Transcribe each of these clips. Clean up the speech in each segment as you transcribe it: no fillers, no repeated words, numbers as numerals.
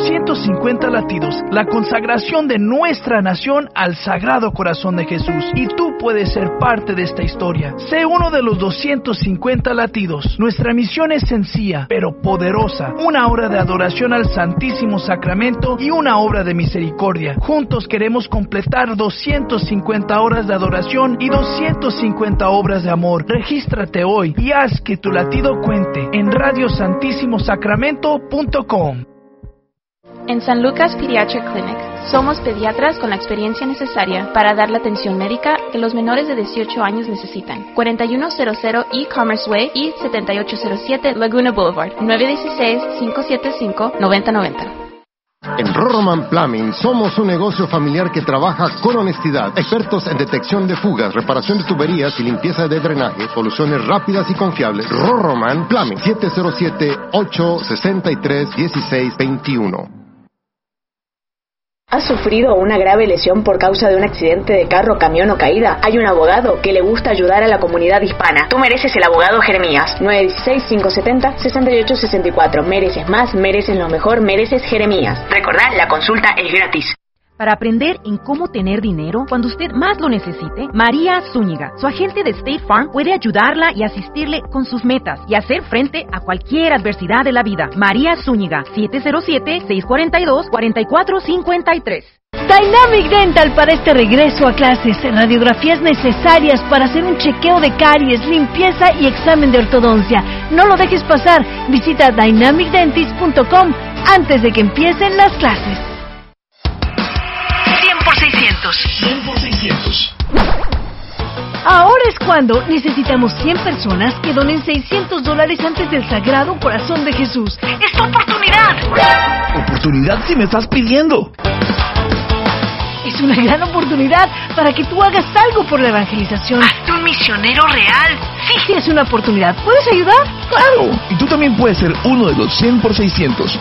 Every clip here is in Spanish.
250 latidos, la consagración de nuestra nación al Sagrado Corazón de Jesús. Y tú puedes ser parte de esta historia. Sé uno de los 250 latidos. Nuestra misión es sencilla, pero poderosa. Una obra de adoración al Santísimo Sacramento y una obra de misericordia. Juntos queremos completar 250 horas de adoración y 250 obras de amor. Regístrate hoy y haz que tu latido cuente en radiosantissimosacramento.com. En San Lucas Pediatric Clinic somos pediatras con la experiencia necesaria para dar la atención médica que los menores de 18 años necesitan. 4100 E-Commerce Way y 7807 Laguna Boulevard, 916-575-9090. En Roroman Plumbing somos un negocio familiar que trabaja con honestidad. Expertos en detección de fugas, reparación de tuberías y limpieza de drenaje. Soluciones rápidas y confiables. Roroman Plumbing, 707-863-1621. ¿Has sufrido una grave lesión por causa de un accidente de carro, camión o caída? Hay un abogado que le gusta ayudar a la comunidad hispana. Tú mereces el abogado Jeremías. 916-570-6864. Mereces más, mereces lo mejor, mereces Jeremías. Recordá, la consulta es gratis. Para aprender en cómo tener dinero cuando usted más lo necesite, María Zúñiga, su agente de State Farm, puede ayudarla y asistirle con sus metas y hacer frente a cualquier adversidad de la vida. María Zúñiga, 707-642-4453. Dynamic Dental para este regreso a clases. Radiografías necesarias para hacer un chequeo de caries, limpieza y examen de ortodoncia. No lo dejes pasar. Visita dynamicdentist.com antes de que empiecen las clases. 100 por 600. Ahora es cuando necesitamos 100 personas que donen $600 antes del Sagrado Corazón de Jesús. ¡Es tu oportunidad! ¿Oportunidad si me estás pidiendo? Es una gran oportunidad para que tú hagas algo por la evangelización. ¡Hazte un misionero real! Sí, es una oportunidad. ¿Puedes ayudar? ¡Claro! Y tú también puedes ser uno de los 100 por 600.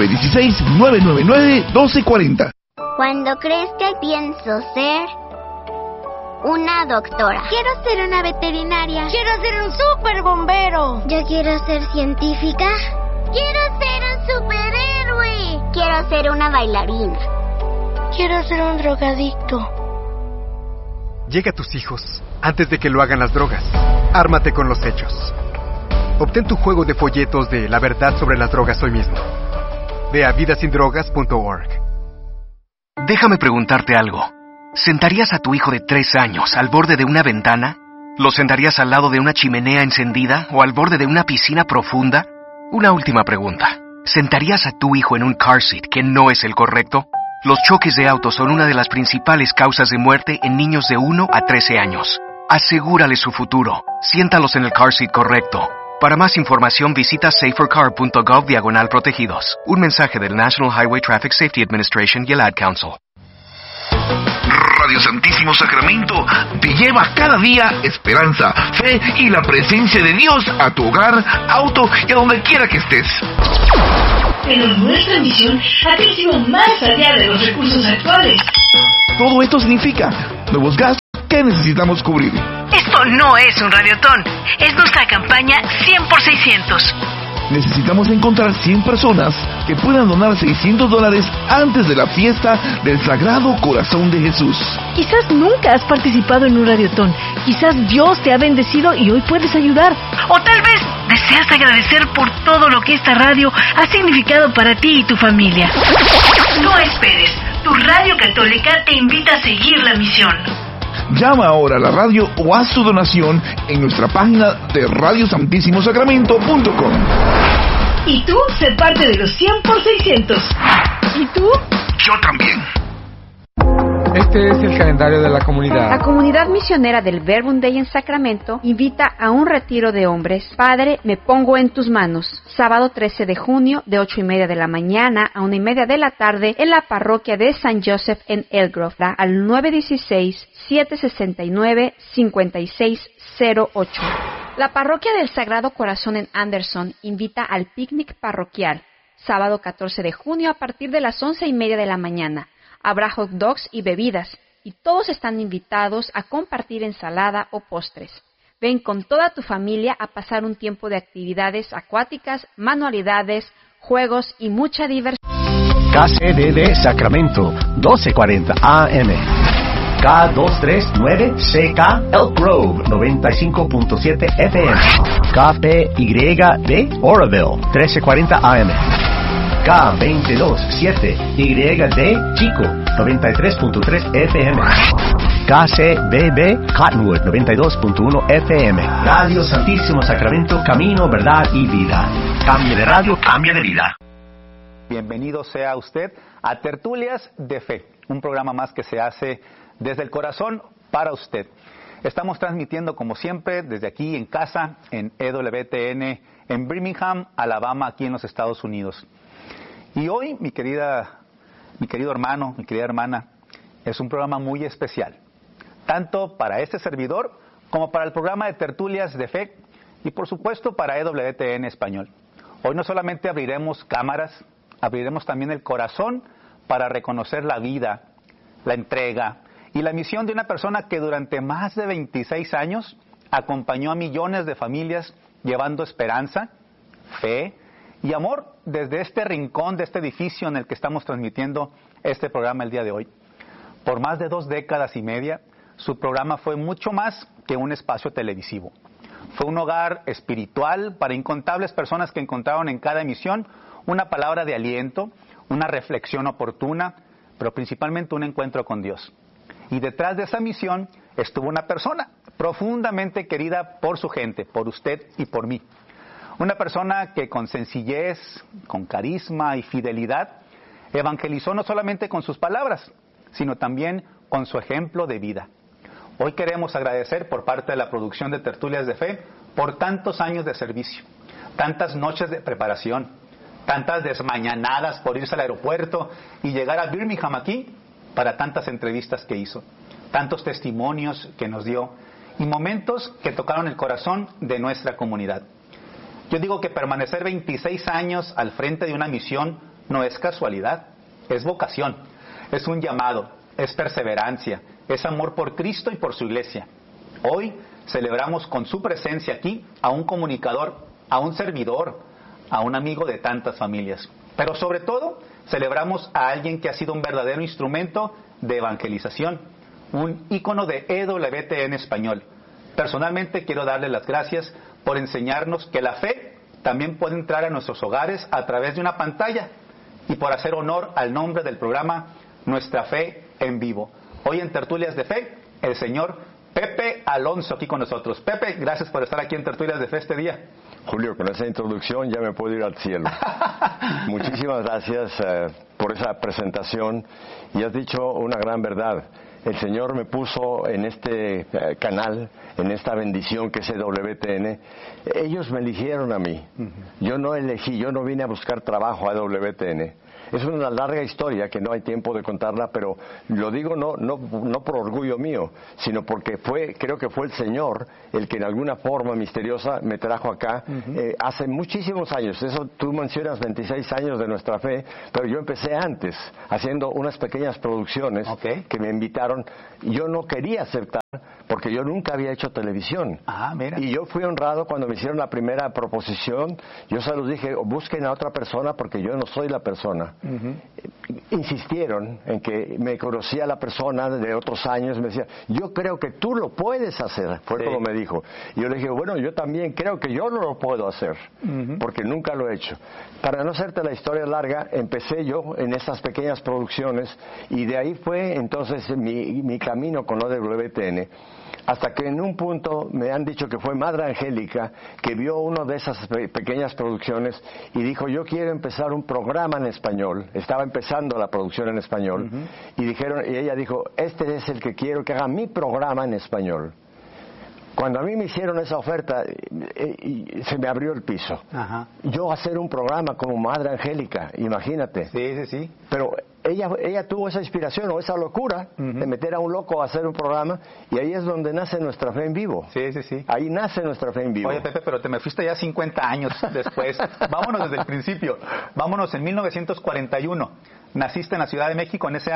916-999-1240. Cuando crezca pienso ser una doctora. Quiero ser una veterinaria. Quiero ser un super bombero. Yo quiero ser científica. Quiero ser un superhéroe. Quiero ser una bailarina. Quiero ser un drogadicto. Llega a tus hijos antes de que lo hagan las drogas. Ármate con los hechos. Obtén tu juego de folletos de La Verdad sobre las Drogas hoy mismo. Ve a vidasindrogas.org. Déjame preguntarte algo. ¿Sentarías a tu hijo de 3 años al borde de una ventana? ¿Lo sentarías al lado de una chimenea encendida o al borde de una piscina profunda? Una última pregunta. ¿Sentarías a tu hijo en un car seat que no es el correcto? Los choques de autos son una de las principales causas de muerte en niños de 1 a 13 años. Asegúrale su futuro. Siéntalos en el car seat correcto. Para más información visita safercar.gov/protegidos. Un mensaje del National Highway Traffic Safety Administration y el Ad Council. Radio Santísimo Sacramento te lleva cada día esperanza, fe y la presencia de Dios a tu hogar, auto y a donde quiera que estés. Pero nuestra misión ha crecido más allá de los recursos actuales. Todo esto significa nuevos gastos que necesitamos cubrir. Esto no es un radiotón, es nuestra campaña 100 por 600. Necesitamos encontrar 100 personas que puedan donar $600 antes de la fiesta del Sagrado Corazón de Jesús. Quizás nunca has participado en un radiotón. Quizás Dios te ha bendecido y hoy puedes ayudar. O tal vez deseas agradecer por todo lo que esta radio ha significado para ti y tu familia. No esperes, tu radio católica te invita a seguir la misión. Llama ahora a la radio o haz tu donación en nuestra página de radiosantissimosacramento.com. Y tú, sé parte de los 100 por 600. ¿Y tú? Yo también. Este es el calendario de la comunidad. La comunidad misionera del Verbum Dei en Sacramento invita a un retiro de hombres. Padre, me pongo en tus manos. Sábado 13 de junio, de 8:30 de la mañana a 1:30 de la tarde, en la parroquia de San Joseph en Elgrove, al 916-769-5608. La parroquia del Sagrado Corazón en Anderson invita al picnic parroquial. Sábado 14 de junio a partir de las 11:30 de la mañana. Habrá hot dogs y bebidas, y todos están invitados a compartir ensalada o postres. Ven con toda tu familia a pasar un tiempo de actividades acuáticas, manualidades, juegos y mucha diversión. KCDD Sacramento, 1240 AM. K239CK Elk Grove, 95.7 FM. KPYD Oroville, 1340 AM. K227YD Chico, 93.3 FM. KCBB Cottonwood, 92.1 FM. Radio Santísimo Sacramento, camino, verdad y vida. Cambio de radio, cambio de vida. Bienvenido sea usted a Tertulias de Fe, un programa más que se hace desde el corazón para usted. Estamos transmitiendo como siempre desde aquí en casa, en EWTN, en Birmingham, Alabama, aquí en los Estados Unidos. Y hoy, mi querido hermano, mi querida hermana, es un programa muy especial, tanto para este servidor como para el programa de Tertulias de Fe y por supuesto para EWTN Español. Hoy no solamente abriremos cámaras, abriremos también el corazón para reconocer la vida, la entrega y la misión de una persona que durante más de 26 años acompañó a millones de familias llevando esperanza, fe y amor desde este rincón de este edificio en el que estamos transmitiendo este programa el día de hoy. Por más de 2 décadas y media, su programa fue mucho más que un espacio televisivo. Fue un hogar espiritual para incontables personas que encontraron en cada emisión una palabra de aliento, una reflexión oportuna, pero principalmente un encuentro con Dios. Y detrás de esa misión estuvo una persona profundamente querida por su gente, por usted y por mí. Una persona que con sencillez, con carisma y fidelidad, evangelizó no solamente con sus palabras, sino también con su ejemplo de vida. Hoy queremos agradecer por parte de la producción de Tertulias de Fe por tantos años de servicio, tantas noches de preparación, tantas desmañanadas por irse al aeropuerto y llegar a Birmingham aquí para tantas entrevistas que hizo, tantos testimonios que nos dio y momentos que tocaron el corazón de nuestra comunidad. Yo digo que permanecer 26 años al frente de una misión no es casualidad, es vocación, es un llamado, es perseverancia, es amor por Cristo y por su iglesia. Hoy celebramos con su presencia aquí a un comunicador, a un servidor, a un amigo de tantas familias. Pero sobre todo, celebramos a alguien que ha sido un verdadero instrumento de evangelización, un ícono de EWTN Español. Personalmente quiero darle las gracias por enseñarnos que la fe también puede entrar a nuestros hogares a través de una pantalla y por hacer honor al nombre del programa Nuestra Fe en Vivo. Hoy en Tertulias de Fe, el señor Pepe Alonso aquí con nosotros. Pepe, gracias por estar aquí en Tertulias de Fe este día. Julio, con esa introducción ya me puedo ir al cielo. Muchísimas gracias por esa presentación y has dicho una gran verdad. El Señor me puso en este canal, en esta bendición que es EWTN. Ellos me eligieron a mí. Yo no elegí, yo no vine a buscar trabajo a EWTN. Es una larga historia que no hay tiempo de contarla, pero lo digo no por orgullo mío, sino porque creo que fue el Señor el que en alguna forma misteriosa me trajo acá hace muchísimos años. Eso tú mencionas 26 años de Nuestra Fe, pero yo empecé antes haciendo unas pequeñas producciones que me invitaron. Yo no quería aceptar porque yo nunca había hecho televisión. Mira. Y yo fui honrado cuando me hicieron la primera proposición. Yo se los dije, busquen a otra persona porque yo no soy la persona. Insistieron en que me conocía la persona de otros años. Me decía, yo creo que tú lo puedes hacer. Fue como me dijo. Y yo le dije, bueno, yo también creo que yo no lo puedo hacer porque nunca lo he hecho. Para no hacerte la historia larga, empecé yo en esas pequeñas producciones y de ahí fue entonces mi camino con OWTN. Hasta que en un punto me han dicho que fue Madre Angélica que vio una de esas pequeñas producciones y dijo, yo quiero empezar un programa en español. Estaba empezando la producción en español y ella dijo, este es el que quiero que haga mi programa en español. Cuando a mí me hicieron esa oferta, se me abrió el piso. Yo hacer un programa como Madre Angélica, imagínate. Sí. Pero ella tuvo esa inspiración o esa locura de meter a un loco a hacer un programa y ahí es donde nace Nuestra Fe en Vivo. Sí. Ahí nace Nuestra Fe en Vivo. Oye, Pepe, pero te me fuiste ya 50 años después. Vámonos desde el principio. Vámonos en 1941. ¿Naciste en la Ciudad de México en ese año?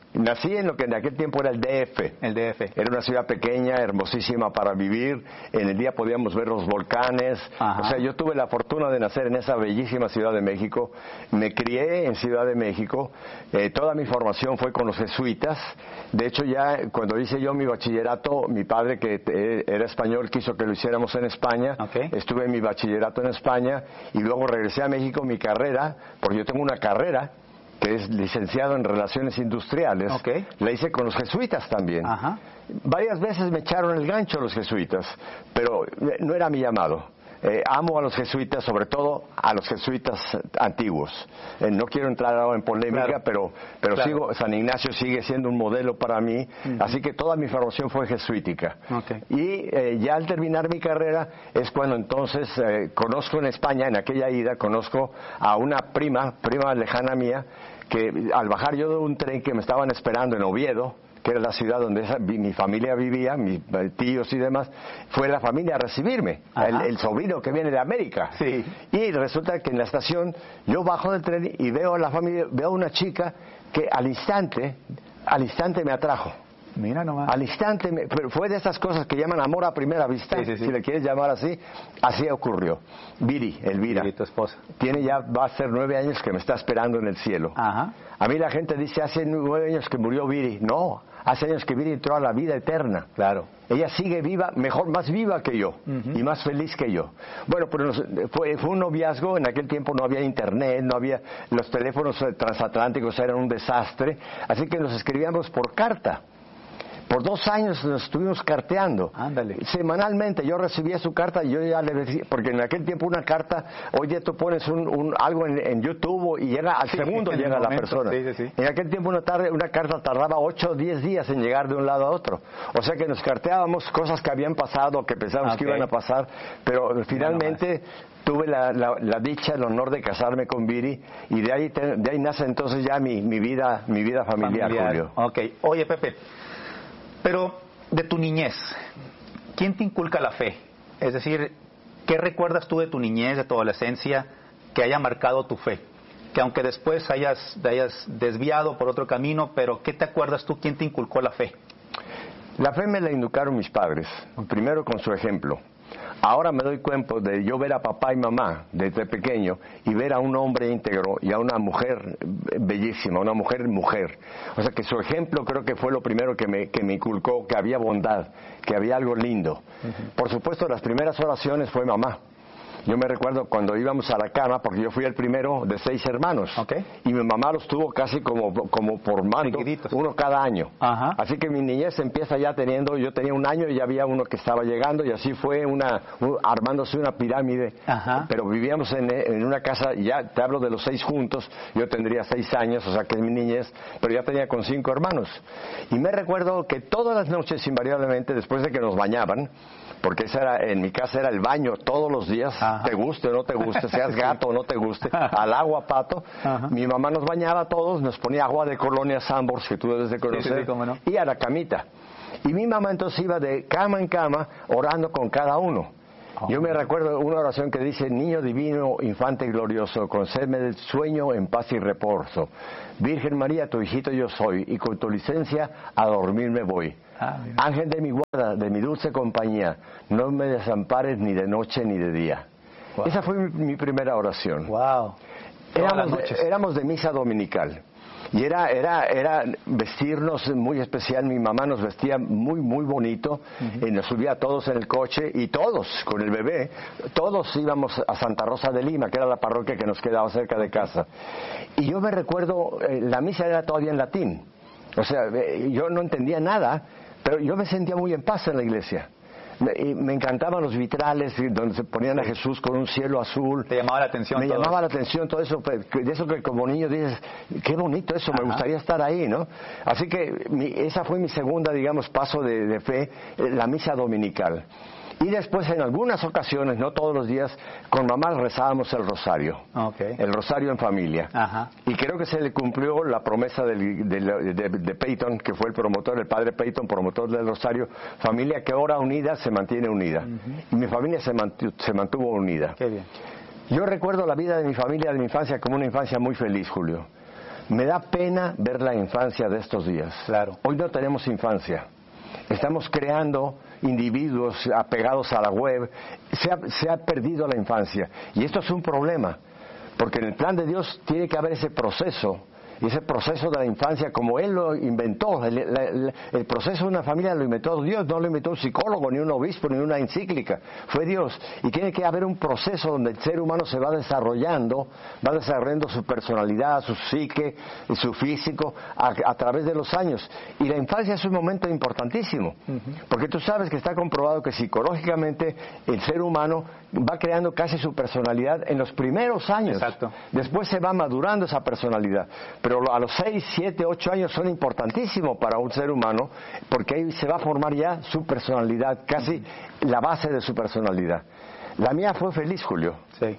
Nací en lo que en aquel tiempo era el DF. El DF. Era una ciudad pequeña, hermosísima para vivir. En el día podíamos ver los volcanes. Ajá. O sea, yo tuve la fortuna de nacer en esa bellísima Ciudad de México. Me crié en Ciudad de México. Toda mi formación fue con los jesuitas. De hecho, ya cuando hice yo mi bachillerato, mi padre, que era español, quiso que lo hiciéramos en España. Okay. Estuve en mi bachillerato en España y luego regresé a México mi carrera, porque yo tengo una carrera que es licenciado en Relaciones Industriales. Okay. La hice con los jesuitas también. Ajá. Varias veces me echaron el gancho los jesuitas, pero no era mi llamado. Amo a los jesuitas, sobre todo a los jesuitas antiguos. No quiero entrar ahora en polémica, claro. pero claro. San Ignacio sigue siendo un modelo para mí, así que toda mi formación fue jesuítica. Okay. Y ya al terminar mi carrera es cuando entonces conozco en España, en aquella ida, conozco a una prima lejana mía, que al bajar yo de un tren que me estaban esperando en Oviedo, que era la ciudad donde mi familia vivía, mis tíos y demás, fue la familia a recibirme, el sobrino que viene de América. Sí. Y resulta que en la estación yo bajo del tren y veo a la familia, veo a una chica que al instante me atrajo. Mira nomás. Al instante, pero fue de esas cosas que llaman amor a primera vista, sí. si le quieres llamar así, así ocurrió. Elvira. Viri, tu esposa. Va a ser 9 años que me está esperando en el cielo. Ajá. A mí la gente dice, hace 9 años que murió Viri. No, hace años que Viri entró a la vida eterna. Claro. Ella sigue viva, más viva que yo, y más feliz que yo. Bueno, pero fue un noviazgo, en aquel tiempo no había internet, los teléfonos transatlánticos eran un desastre, así que nos escribíamos por carta. Por 2 años nos estuvimos carteando. Ándale. Semanalmente yo recibía su carta y yo ya le decía, porque en aquel tiempo una carta, oye, tú pones algo en YouTube y llega al segundo llega la persona. Sí. En aquel tiempo una carta tardaba 8 o 10 días en llegar de un lado a otro. O sea que nos carteábamos cosas que habían pasado, que pensábamos que iban a pasar, pero finalmente tuve la dicha, el honor de casarme con Viri y de ahí nace entonces ya mi vida familiar, Julio. Ok. Oye, Pepe, pero de tu niñez, ¿quién te inculca la fe? Es decir, ¿qué recuerdas tú de tu niñez, de tu adolescencia, que haya marcado tu fe? Que aunque después te hayas desviado por otro camino, pero ¿qué te acuerdas tú? ¿Quién te inculcó la fe? La fe me la inculcaron mis padres, primero con su ejemplo. Ahora me doy cuenta de yo ver a papá y mamá desde pequeño y ver a un hombre íntegro y a una mujer bellísima, una mujer. O sea que su ejemplo creo que fue lo primero que me inculcó, que había bondad, que había algo lindo. Por supuesto, las primeras oraciones fue mamá. Yo me recuerdo cuando íbamos a la cama, porque yo fui el primero de 6 hermanos. Okay. Y mi mamá los tuvo casi como por mando, uno cada año. Ajá. Así que mi niñez empieza ya yo tenía 1 año y ya había uno que estaba llegando, y así fue armándose una pirámide. Ajá. Pero vivíamos en una casa, ya te hablo de los 6 juntos, yo tendría 6 años, o sea que es mi niñez, pero ya tenía con 5 hermanos. Y me recuerdo que todas las noches, invariablemente, después de que nos bañaban, porque en mi casa era el baño todos los días, ajá, te guste o no te guste, seas gato o no te guste, al agua, pato. Ajá. Mi mamá nos bañaba a todos, nos ponía agua de Colonia Sambors, que tú debes de conocer, cómo no, y a la camita. Y mi mamá entonces iba de cama en cama orando con cada uno. Yo me recuerdo una oración que dice: Niño divino, infante glorioso, concédeme del sueño en paz y reposo. Virgen María, tu hijito yo soy, y con tu licencia a dormir me voy. Ángel de mi guarda, de mi dulce compañía, no me desampares ni de noche ni de día. Wow. Esa fue mi primera oración. Wow. Éramos de misa dominical. Y era vestirnos muy especial. Mi mamá nos vestía muy, muy bonito. Y nos subía a todos en el coche, y todos, con el bebé, todos íbamos a Santa Rosa de Lima, que era la parroquia que nos quedaba cerca de casa. Y yo me recuerdo, la misa era todavía en latín. O sea, yo no entendía nada, pero yo me sentía muy en paz en la iglesia. Me encantaban los vitrales donde se ponían a Jesús con un cielo azul. ¿Te llamaba la atención? Me llamaba la atención todo eso, de eso que como niño dices, qué bonito eso, me gustaría estar ahí, ¿no? Así que esa fue mi segunda, digamos, paso de fe, la misa dominical. Y después, en algunas ocasiones, no todos los días, con mamá rezábamos el rosario. Okay. El rosario en familia. Ajá. Y creo que se le cumplió la promesa de Peyton, que fue el padre Peyton, promotor del rosario. Familia que ora unida, se mantiene unida. Y mi familia se mantuvo unida. Qué bien. Yo recuerdo la vida de mi familia, de mi infancia, como una infancia muy feliz, Julio. Me da pena ver la infancia de estos días. Claro. Hoy no tenemos infancia. Estamos creando individuos apegados a la web. Se ha perdido la infancia. Y esto es un problema, porque en el plan de Dios tiene que haber ese proceso. Y ese proceso de la infancia, como Él lo inventó, el proceso de una familia lo inventó Dios, no lo inventó un psicólogo, ni un obispo, ni una encíclica, fue Dios. Y tiene que haber un proceso donde el ser humano se va desarrollando su personalidad, su psique, su físico, a través de los años. Y la infancia es un momento importantísimo, porque tú sabes que está comprobado que psicológicamente el ser humano va creando casi su personalidad en los primeros años. Exacto. Después se va madurando esa personalidad. Pero a los 6, 7, 8 años son importantísimos para un ser humano, porque ahí se va a formar ya su personalidad, casi la base de su personalidad. La mía fue feliz, Julio. Sí.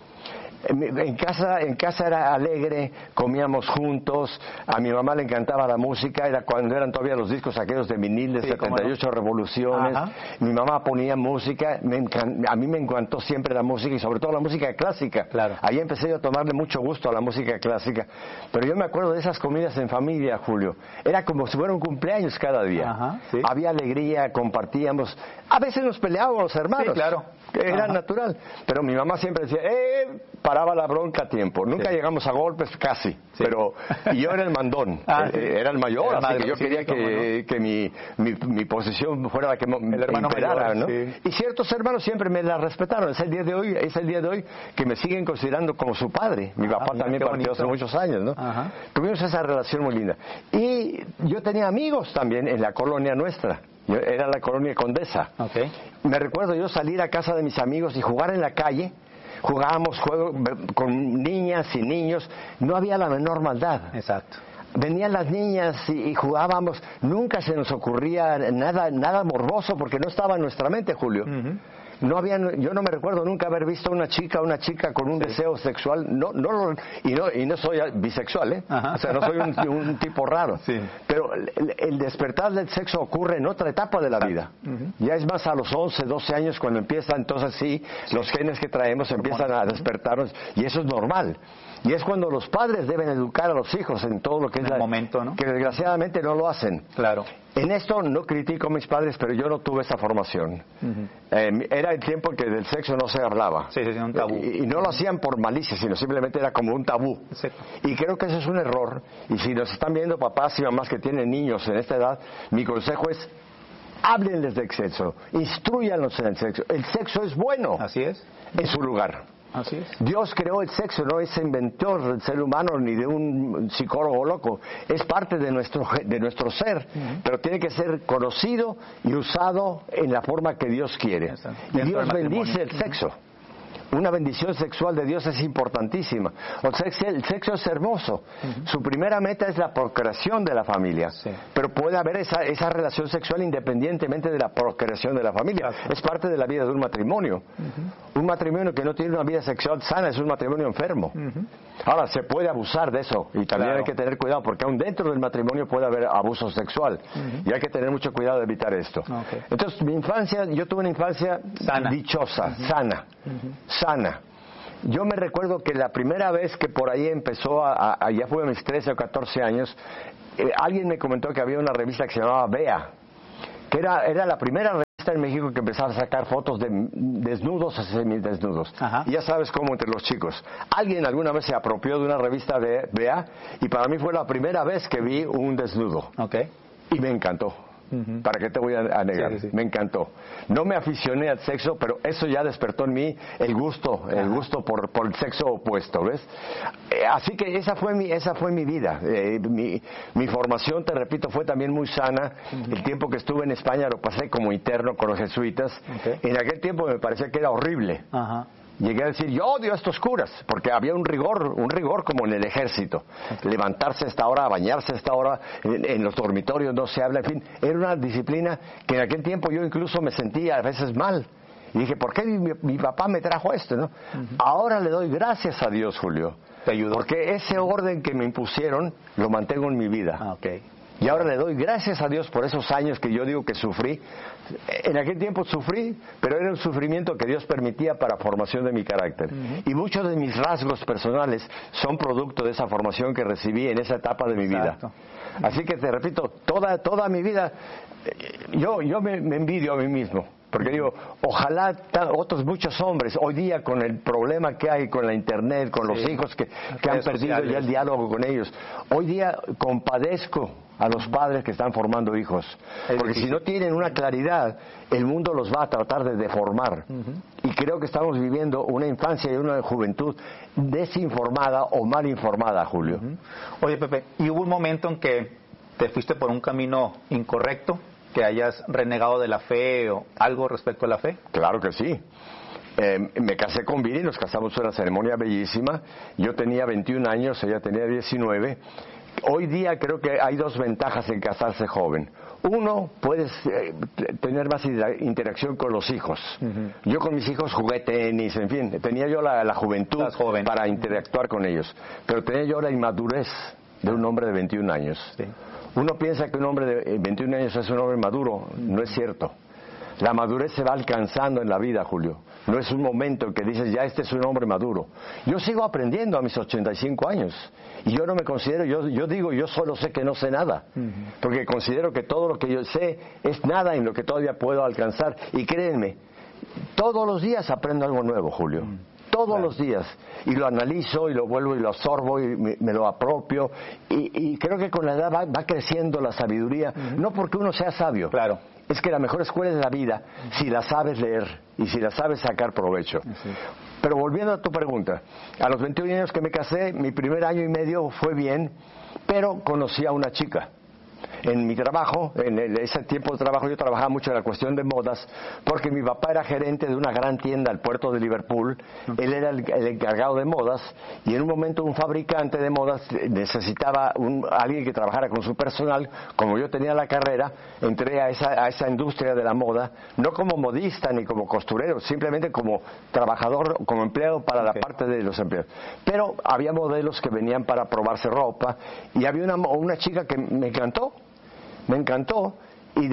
En casa era alegre, comíamos juntos, a mi mamá le encantaba la música, era cuando eran todavía los discos aquellos de vinil de 78 revoluciones. Ajá. Mi mamá ponía música, a mí me encantó siempre la música y sobre todo la música clásica. Claro. Ahí empecé yo a tomarle mucho gusto a la música clásica, pero yo me acuerdo de esas comidas en familia, Julio, era como si fuera un cumpleaños cada día. Ajá, sí. Había alegría, compartíamos, a veces nos peleábamos los hermanos. Sí, claro. Era natural, pero mi mamá siempre decía, paraba la bronca a tiempo. Nunca llegamos a golpes, casi, pero y yo era el mandón, era el mayor, así que yo quería que mi posición fuera la que me imperara, ¿no? Sí. Y ciertos hermanos siempre me la respetaron. Es el día de hoy que me siguen considerando como su padre. Mi papá también partió hace muchos años, ¿no? Tuvimos esa relación muy linda. Y yo tenía amigos también en la colonia nuestra. Era la colonia Condesa. Me recuerdo yo salir a casa de mis amigos y jugar en la calle. Jugábamos juegos con niñas y niños. No había la menor maldad. Exacto. Venían las niñas y jugábamos. Nunca se nos ocurría nada morboso porque no estaba en nuestra mente, Julio. Yo no me recuerdo nunca haber visto una chica con un deseo sexual, y no soy bisexual, o sea, no soy un tipo raro, pero el despertar del sexo ocurre en otra etapa de la vida, ya es más a los 11, 12 años cuando empieza, entonces los genes que traemos empiezan a despertarnos, y eso es normal. Y es cuando los padres deben educar a los hijos en todo lo que es el momento, ¿no? Que desgraciadamente no lo hacen. Claro. En esto no critico a mis padres, pero yo no tuve esa formación. Era el tiempo en que del sexo no se hablaba. Sí, un tabú. Y no lo hacían por malicia, sino simplemente era como un tabú. Exacto. Y creo que eso es un error. Y si nos están viendo papás y mamás que tienen niños en esta edad, mi consejo es: háblenles del sexo, instrúyanlos en el sexo. El sexo es bueno. Así es. En su lugar. Así es. Dios creó el sexo, no es inventor del ser humano ni de un psicólogo loco. Es parte de nuestro ser, pero tiene que ser conocido y usado en la forma que Dios quiere. Y Dios bendice el sexo. Una bendición sexual de Dios es importantísima. O sea, el sexo es hermoso. Su primera meta es la procreación de la familia. Pero puede haber esa relación sexual independientemente de la procreación de la familia. Es parte de la vida de un matrimonio. Un matrimonio que no tiene una vida sexual sana es un matrimonio enfermo. Ahora, se puede abusar de eso. Y también hay que tener cuidado, porque aún dentro del matrimonio puede haber abuso sexual. Y hay que tener mucho cuidado de evitar esto. Entonces, yo tuve una infancia dichosa, sana. Yo me recuerdo que la primera vez que por ahí empezó, ya fue a mis 13 o 14 años, alguien me comentó que había una revista que se llamaba Vea, que era la primera revista en México que empezaba a sacar fotos de desnudos a semidesnudos. Y ya sabes cómo entre los chicos. Alguien alguna vez se apropió de una revista de Vea y para mí fue la primera vez que vi un desnudo. Y me encantó. ¿Para qué te voy a negar? Me encantó. No me aficioné al sexo, pero eso ya despertó en mí el gusto por el sexo opuesto, ¿ves? Así que esa fue mi vida. Mi formación, te repito, fue también muy sana. El tiempo que estuve en España lo pasé como interno con los jesuitas. En aquel tiempo me parecía que era horrible. Llegué a decir, yo odio a estos curas, porque había un rigor como en el ejército. Levantarse a esta hora, bañarse a esta hora, en los dormitorios no se habla, en fin, era una disciplina que en aquel tiempo yo incluso me sentía a veces mal. Y dije, ¿por qué mi papá me trajo esto, no? Ahora le doy gracias a Dios, Julio. ¿Te ayudó? Porque ese orden que me impusieron lo mantengo en mi vida. Y ahora le doy gracias a Dios por esos años que yo digo que sufrí. En aquel tiempo sufrí, pero era un sufrimiento que Dios permitía para formación de mi carácter. Y muchos de mis rasgos personales son producto de esa formación que recibí en esa etapa de mi vida. Así que te repito, toda mi vida, yo me envidio a mí mismo. Porque digo, ojalá otros muchos hombres, hoy día con el problema que hay con la internet, con los hijos que han perdido ya el diálogo con ellos, hoy día compadezco a los padres que están formando hijos. Porque si no tienen una claridad, el mundo los va a tratar de deformar. Y creo que estamos viviendo una infancia y una juventud desinformada o mal informada, Julio. Oye, Pepe, ¿y hubo un momento en que te fuiste por un camino incorrecto? ¿Que hayas renegado de la fe o algo respecto a la fe? Claro que sí. Me casé con Viri, nos casamos en una ceremonia bellísima. Yo tenía 21 años, ella tenía 19. Hoy día creo que hay dos ventajas en casarse joven. Uno, puedes tener más interacción con los hijos. Yo con mis hijos jugué tenis, en fin, tenía yo la juventud para interactuar con ellos. Pero tenía yo la inmadurez de un hombre de 21 años. Uno piensa que un hombre de 21 años es un hombre maduro. No es cierto. La madurez se va alcanzando en la vida, Julio. No es un momento en que dices, ya este es un hombre maduro. Yo sigo aprendiendo a mis 85 años. Y yo no me considero, yo digo, yo solo sé que no sé nada. Porque considero que todo lo que yo sé es nada en lo que todavía puedo alcanzar. Y créanme, todos los días aprendo algo nuevo, Julio. Todos los días, y lo analizo y lo vuelvo y lo absorbo y me lo apropio, y creo que con la edad va creciendo la sabiduría, no porque uno sea sabio, es que la mejor escuela es la vida si la sabes leer y si la sabes sacar provecho. Pero volviendo a tu pregunta, a los 21 años que me casé, mi primer año y medio fue bien, pero conocí a una chica. En mi trabajo, en ese tiempo de trabajo, yo trabajaba mucho en la cuestión de modas, porque mi papá era gerente de una gran tienda al puerto de Liverpool. Él era el encargado de modas, y en un momento un fabricante de modas necesitaba alguien que trabajara con su personal. Como yo tenía la carrera, entré a esa industria de la moda, no como modista ni como costurero, simplemente como trabajador, como empleado para la parte de los empleados. Pero había modelos que venían para probarse ropa, y había una chica que me encantó, y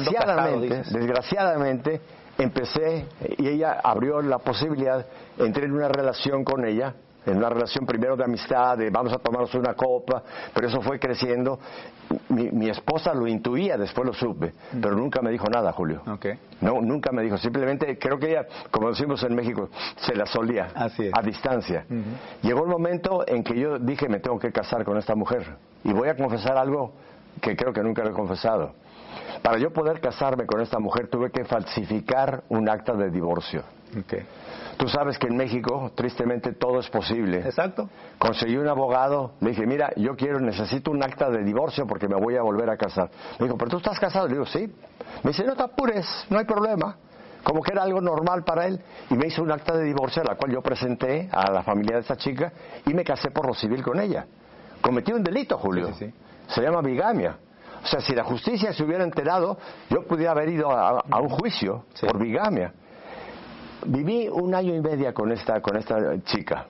desgraciadamente empecé, y ella abrió la posibilidad, entré en una relación con ella, en una relación primero de amistad, de vamos a tomarnos una copa, pero eso fue creciendo. Mi esposa lo intuía, después lo supe, pero nunca me dijo nada, Julio. No, nunca me dijo, simplemente creo que ella, como decimos en México, se la solía, a distancia. Llegó el momento en que yo dije, me tengo que casar con esta mujer, y voy a confesar algo que creo que nunca lo he confesado. Para yo poder casarme con esta mujer tuve que falsificar un acta de divorcio. Tú sabes que en México, tristemente, todo es posible. Exacto. Conseguí un abogado, le dije, mira, necesito un acta de divorcio porque me voy a volver a casar. Me dijo, ¿pero tú estás casado? Le digo, sí. Me dice, no te apures, no hay problema. Como que era algo normal para él. Y me hizo un acta de divorcio, a la cual yo presenté a la familia de esta chica, y me casé por lo civil con ella. Cometí un delito, Julio. Se llama bigamia. O sea, si la justicia se hubiera enterado, yo pudiera haber ido a un juicio por bigamia. Viví 1 año y medio con esta chica.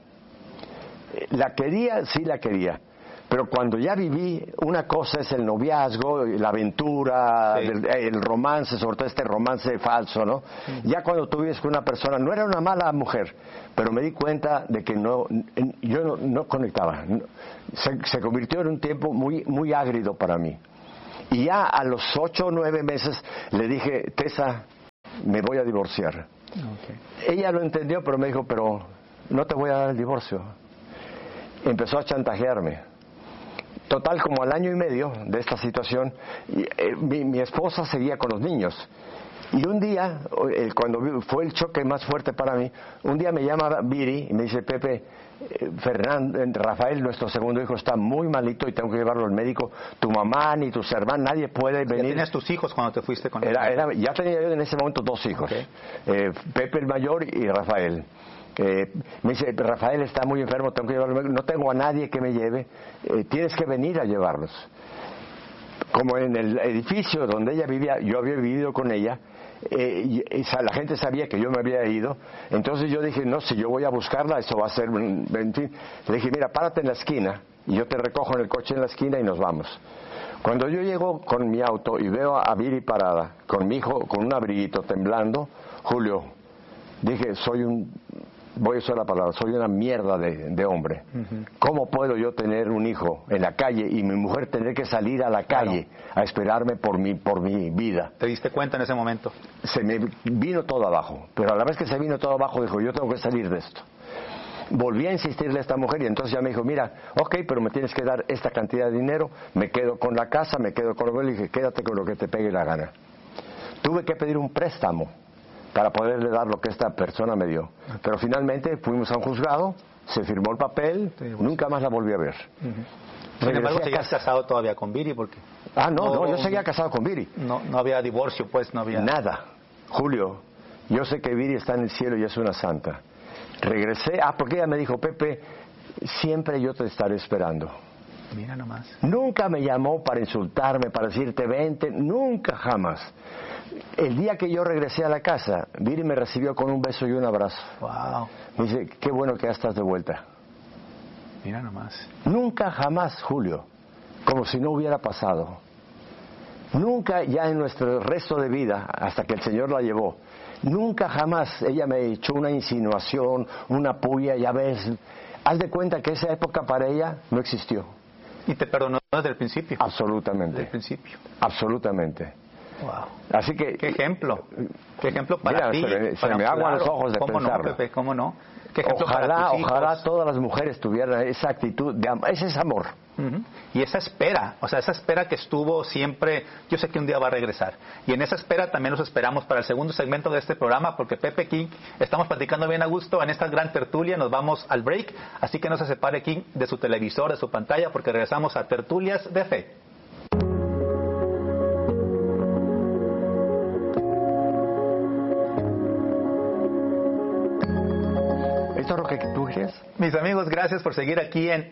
La quería, pero cuando ya viví, una cosa es el noviazgo, la aventura, el romance, sobre todo este romance falso, ¿no? Ya cuando tú vives con una persona, no era una mala mujer, pero me di cuenta de que yo no conectaba. Se convirtió en un tiempo muy ágrido para mí. Y ya a los 8 o 9 meses le dije, Tessa, me voy a divorciar. Ella lo entendió, pero me dijo, pero no te voy a dar el divorcio. Empezó a chantajearme. Total, como al año y medio de esta situación, mi esposa seguía con los niños. Y un día, cuando fue el choque más fuerte para mí, un día me llama Viri y me dice, Pepe, Rafael, nuestro segundo hijo, está muy malito y tengo que llevarlo al médico. Tu mamá ni tus hermanos, nadie puede venir. ¿Ya tenías tus hijos cuando te fuiste con él? Ya tenía yo en ese momento 2 hijos, Pepe el mayor y Rafael. Me dice, Rafael está muy enfermo, tengo que llevarlo al médico. No tengo a nadie que me lleve, tienes que venir a llevarlos. Como en el edificio donde ella vivía, yo había vivido con ella, la gente sabía que yo me había ido. Entonces yo dije, no, si yo voy a buscarla, eso va a ser, en fin. Le dije, mira, párate en la esquina y yo te recojo en el coche en la esquina y nos vamos. Cuando yo llego con mi auto y veo a Viri parada, con mi hijo, con un abriguito, temblando, Julio, dije, voy a usar la palabra, soy una mierda de hombre. ¿Cómo puedo yo tener un hijo en la calle y mi mujer tener que salir a la calle a esperarme por mi vida? ¿Te diste cuenta en ese momento? Se me vino todo abajo, pero a la vez que se vino todo abajo, dijo, yo tengo que salir de esto. Volví a insistirle a esta mujer y entonces ya me dijo, mira, ok, pero me tienes que dar esta cantidad de dinero, me quedo con la casa, me quedo con lo que le dije, quédate con lo que te pegue la gana. Tuve que pedir un préstamo para poderle dar lo que esta persona me dio. Pero finalmente fuimos a un juzgado, se firmó el papel, nunca más la volví a ver. Sin embargo, seguías casado todavía con Viri, porque... No, yo seguía casado con Viri. No había divorcio, pues, no había... Nada. Julio, yo sé que Viri está en el cielo y es una santa. Regresé, porque ella me dijo, Pepe, siempre yo te estaré esperando. Mira nomás. Nunca me llamó para insultarme, para decirte vente, nunca, jamás. El día que yo regresé a la casa, Viri me recibió con un beso y un abrazo. Wow. Me dice, qué bueno que ya estás de vuelta. Mira nomás. Nunca, jamás, Julio, como si no hubiera pasado. Nunca ya en nuestro resto de vida, hasta que el Señor la llevó, nunca jamás ella me echó una insinuación, una puya, ya ves. Haz de cuenta que esa época para ella no existió. ¿Y te perdonó desde el principio? Absolutamente. Desde el principio. Absolutamente. Wow. Así que... ¿Qué ejemplo? ¿Qué ejemplo para ti? Se me aguan los ojos de pensarlo. ¿Cómo no, Pepe? ¿Cómo no? ¿Qué ejemplo ojalá todas las mujeres tuvieran esa actitud de amor. Ese es amor. Y esa espera, esa espera que estuvo siempre, yo sé que un día va a regresar. Y en esa espera también los esperamos para el segundo segmento de este programa, porque Pepe King, estamos platicando bien a gusto en esta gran tertulia, nos vamos al break, así que no se separe King de su televisor, de su pantalla, porque regresamos a Tertulias de Fe. ¿Esto es lo que tú quieres? Mis amigos, gracias por seguir aquí en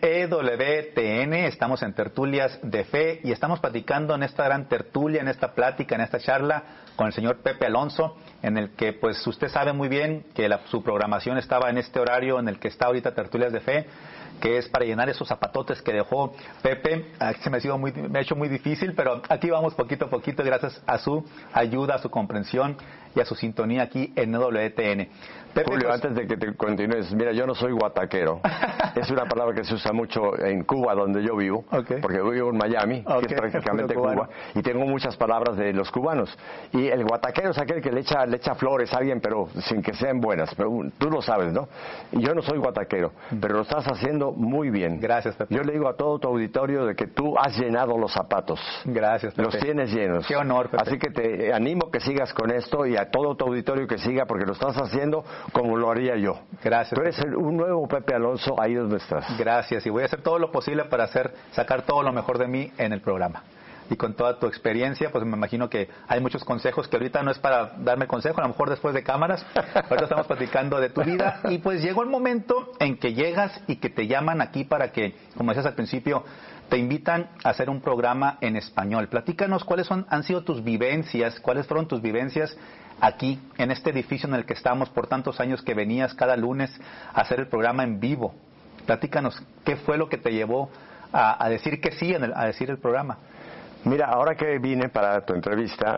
EWTN. Estamos en Tertulias de Fe y estamos platicando en esta gran tertulia, en esta plática, en esta charla con el señor Pepe Alonso, en el que pues usted sabe muy bien que su programación estaba en este horario en el que está ahorita Tertulias de Fe, que es para llenar esos zapatotes que dejó Pepe. Se me ha hecho muy difícil, pero aquí vamos poquito a poquito gracias a su ayuda, a su comprensión y a su sintonía aquí en EWTN. Pepe, Julio, antes de que te continúes, mira, yo no soy guataquero. Es una palabra que se usa mucho en Cuba, donde yo vivo, porque vivo en Miami, que es prácticamente Cuba, y tengo muchas palabras de los cubanos. Y el guataquero es aquel que le echa flores a alguien, pero sin que sean buenas. Pero tú lo sabes, ¿no? Y yo no soy guataquero, pero lo estás haciendo muy bien. Gracias, Pepe. Yo le digo a todo tu auditorio de que tú has llenado los zapatos. Gracias, Pepe. Los tienes llenos. Qué honor, Pepe. Así que te animo que sigas con esto y a todo tu auditorio que siga, porque lo estás haciendo como lo haría yo. Gracias. Tú eres un nuevo Pepe Alonso ahí donde estás. Gracias, y voy a hacer todo lo posible para sacar todo lo mejor de mí en el programa. Y con toda tu experiencia, pues me imagino que hay muchos consejos que ahorita no es para darme consejo, a lo mejor después de cámaras. Ahorita estamos platicando de tu vida y pues llegó el momento en que llegas y que te llaman aquí para que, como decías al principio, te invitan a hacer un programa en español. Platícanos cuáles han sido tus vivencias, cuáles fueron tus vivencias aquí, en este edificio en el que estamos por tantos años que venías cada lunes a hacer el programa en vivo. Platícanos, ¿qué fue lo que te llevó a decir que sí, a decir el programa? Mira, ahora que vine para tu entrevista,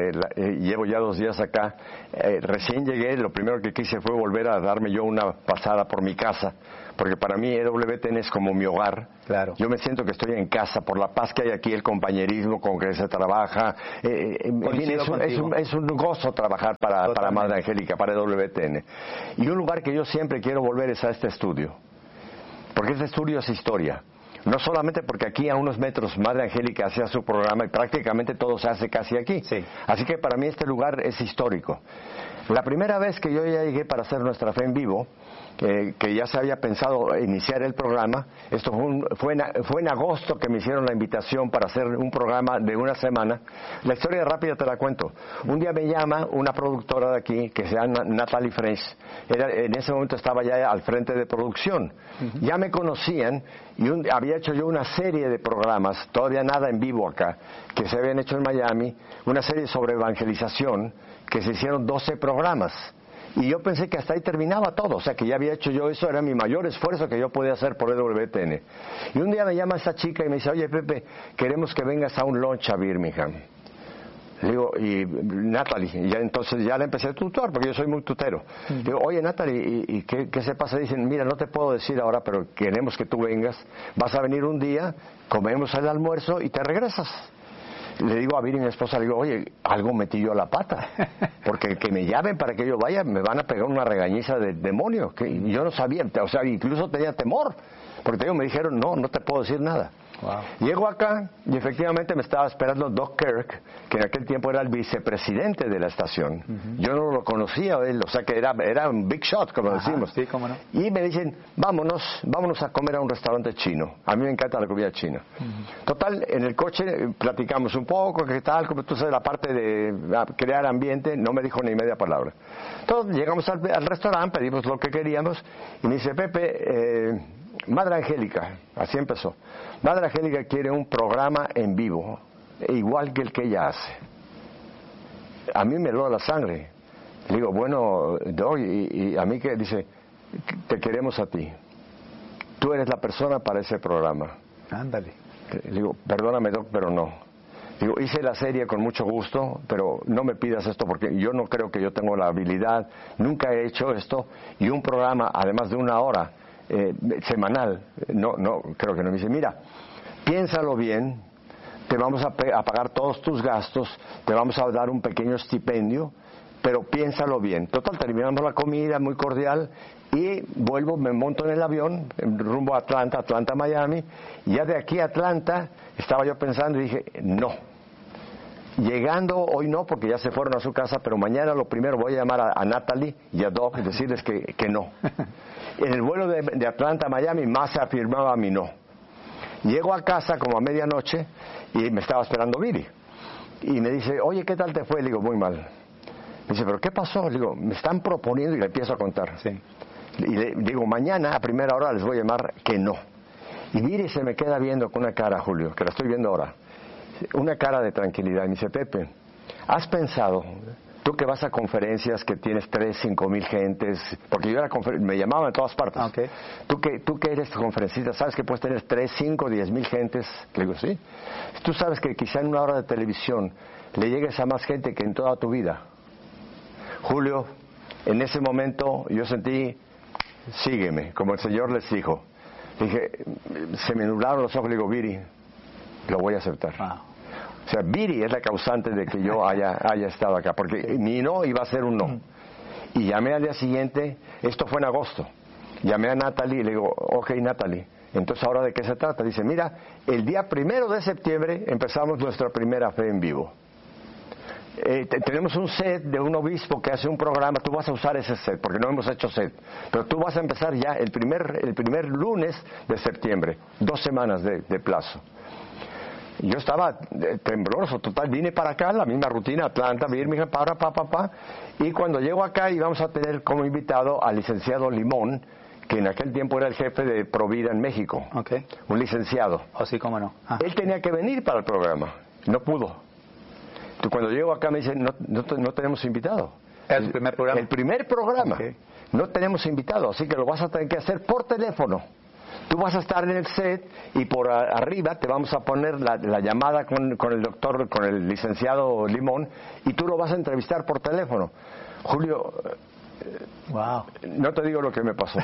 llevo ya 2 días acá, recién llegué, lo primero que quise fue volver a darme yo una pasada por mi casa, porque para mí EWTN es como mi hogar. Claro. Yo me siento que estoy en casa por la paz que hay aquí, el compañerismo con que se trabaja. Es un gozo trabajar para Madre Angélica, para EWTN. Y un lugar que yo siempre quiero volver es a este estudio, porque este estudio es historia. No solamente porque aquí a unos metros Madre Angélica hacía su programa y prácticamente todo se hace casi aquí. Sí. Así que para mí este lugar es histórico. La primera vez que yo ya llegué para hacer Nuestra Fe en Vivo, que ya se había pensado iniciar el programa, esto fue en agosto que me hicieron la invitación para hacer un programa de una semana. La historia rápida te la cuento. Un día me llama una productora de aquí que se llama Natalie French. En ese momento estaba ya al frente de producción. Ya me conocían y había hecho yo una serie de programas, todavía nada en vivo acá, que se habían hecho en Miami, una serie sobre evangelización, que se hicieron 12 programas. Y yo pensé que hasta ahí terminaba todo, o sea, que ya había hecho yo eso, era mi mayor esfuerzo que yo podía hacer por EWTN. Y un día me llama esta chica y me dice, oye, Pepe, queremos que vengas a un lunch a Birmingham. Le digo, y Natalie, y ya entonces ya la empecé a tutor, porque yo soy muy tutero. Le digo, oye, Natalie, ¿y qué se pasa? Dicen, mira, no te puedo decir ahora, pero queremos que tú vengas, vas a venir un día, comemos el almuerzo y te regresas. Le digo a Viri, mi esposa, le digo, oye, algo metí yo la pata, porque que me llamen para que yo vaya, me van a pegar una regañiza de demonio, que yo no sabía, o sea, incluso tenía temor, porque te digo, me dijeron, no te puedo decir nada. Wow. Llego acá y efectivamente me estaba esperando Doc Kirk, que en aquel tiempo era el vicepresidente de la estación. Yo no lo conocía él, o sea que era un big shot, como decimos. Sí, cómo no. Y me dicen, vámonos a comer a un restaurante chino. A mí me encanta la comida china. Total, en el coche platicamos un poco, qué tal, como tú sabes, la parte de crear ambiente, no me dijo ni media palabra. Entonces llegamos al restaurante, pedimos lo que queríamos, y me dice, Pepe, Madre Angélica, así empezó. Madre Angélica quiere un programa en vivo, igual que el que ella hace. A mí me heló la sangre. Le digo, bueno, Doc, y a mí que dice, te queremos a ti. Tú eres la persona para ese programa. Ándale. Le digo, perdóname, Doc, pero no. Digo, hice la serie con mucho gusto, pero no me pidas esto porque yo no creo que yo tengo la habilidad, nunca he hecho esto, y un programa, además de 1 hora, semanal, no, creo que no. Me dice, mira, piénsalo bien, te vamos a pagar todos tus gastos, te vamos a dar un pequeño estipendio, pero piénsalo bien. Total, terminamos la comida, muy cordial, y vuelvo, me monto en el avión, rumbo a Atlanta, Miami, y ya de aquí a Atlanta estaba yo pensando y dije, no. Llegando hoy no, porque ya se fueron a su casa, pero mañana lo primero voy a llamar a Natalie y a Doc y decirles que no. En el vuelo de Atlanta a Miami más se afirmaba mi no. Llego a casa como a medianoche y me estaba esperando Viri. Y me dice, oye, ¿qué tal te fue? Le digo, muy mal. Me dice, ¿pero qué pasó? Le digo, me están proponiendo y le empiezo a contar. Sí. Y le digo, mañana a primera hora les voy a llamar que no. Y Viri se me queda viendo con una cara, Julio, que la estoy viendo ahora. Una cara de tranquilidad. Y me dice, Pepe, ¿has pensado, tú que vas a conferencias que tienes 3,000-5,000 gentes, porque yo me llamaban en todas partes, okay. tú que eres conferencista, ¿sabes que puedes tener 3, 5, 10,000 gentes? Le digo, sí. Tú sabes que quizá en 1 hora de televisión le llegues a más gente que en toda tu vida. Julio, en ese momento yo sentí, sígueme, como el Señor les dijo. Dije, se me nublaron los ojos, le digo, Viri, lo voy a aceptar. O sea, Viri es la causante de que yo haya estado acá, porque mi no iba a ser un no. Y llamé al día siguiente, esto fue en agosto, llamé a Natalie y le digo, ok, Natalie, entonces ¿ahora de qué se trata? Dice, mira, el día 1 de septiembre empezamos nuestra primera fe en vivo. Tenemos un set de un obispo que hace un programa, tú vas a usar ese set, porque no hemos hecho set, pero tú vas a empezar ya el primer lunes de septiembre, 2 semanas de plazo. Yo estaba tembloroso, total, vine para acá, la misma rutina, Atlanta, Birmingham, y cuando llego acá íbamos a tener como invitado al licenciado Limón, que en aquel tiempo era el jefe de Provida en México, okay. Un licenciado. Sí, cómo no. Él tenía que venir para el programa, no pudo. Cuando llego acá me dicen, no tenemos invitado. ¿El primer programa? El primer programa. Okay. No tenemos invitado, así que lo vas a tener que hacer por teléfono. Tú vas a estar en el set y por arriba te vamos a poner la llamada con el doctor, con el licenciado Limón, y tú lo vas a entrevistar por teléfono. Julio, wow. No te digo lo que me pasó.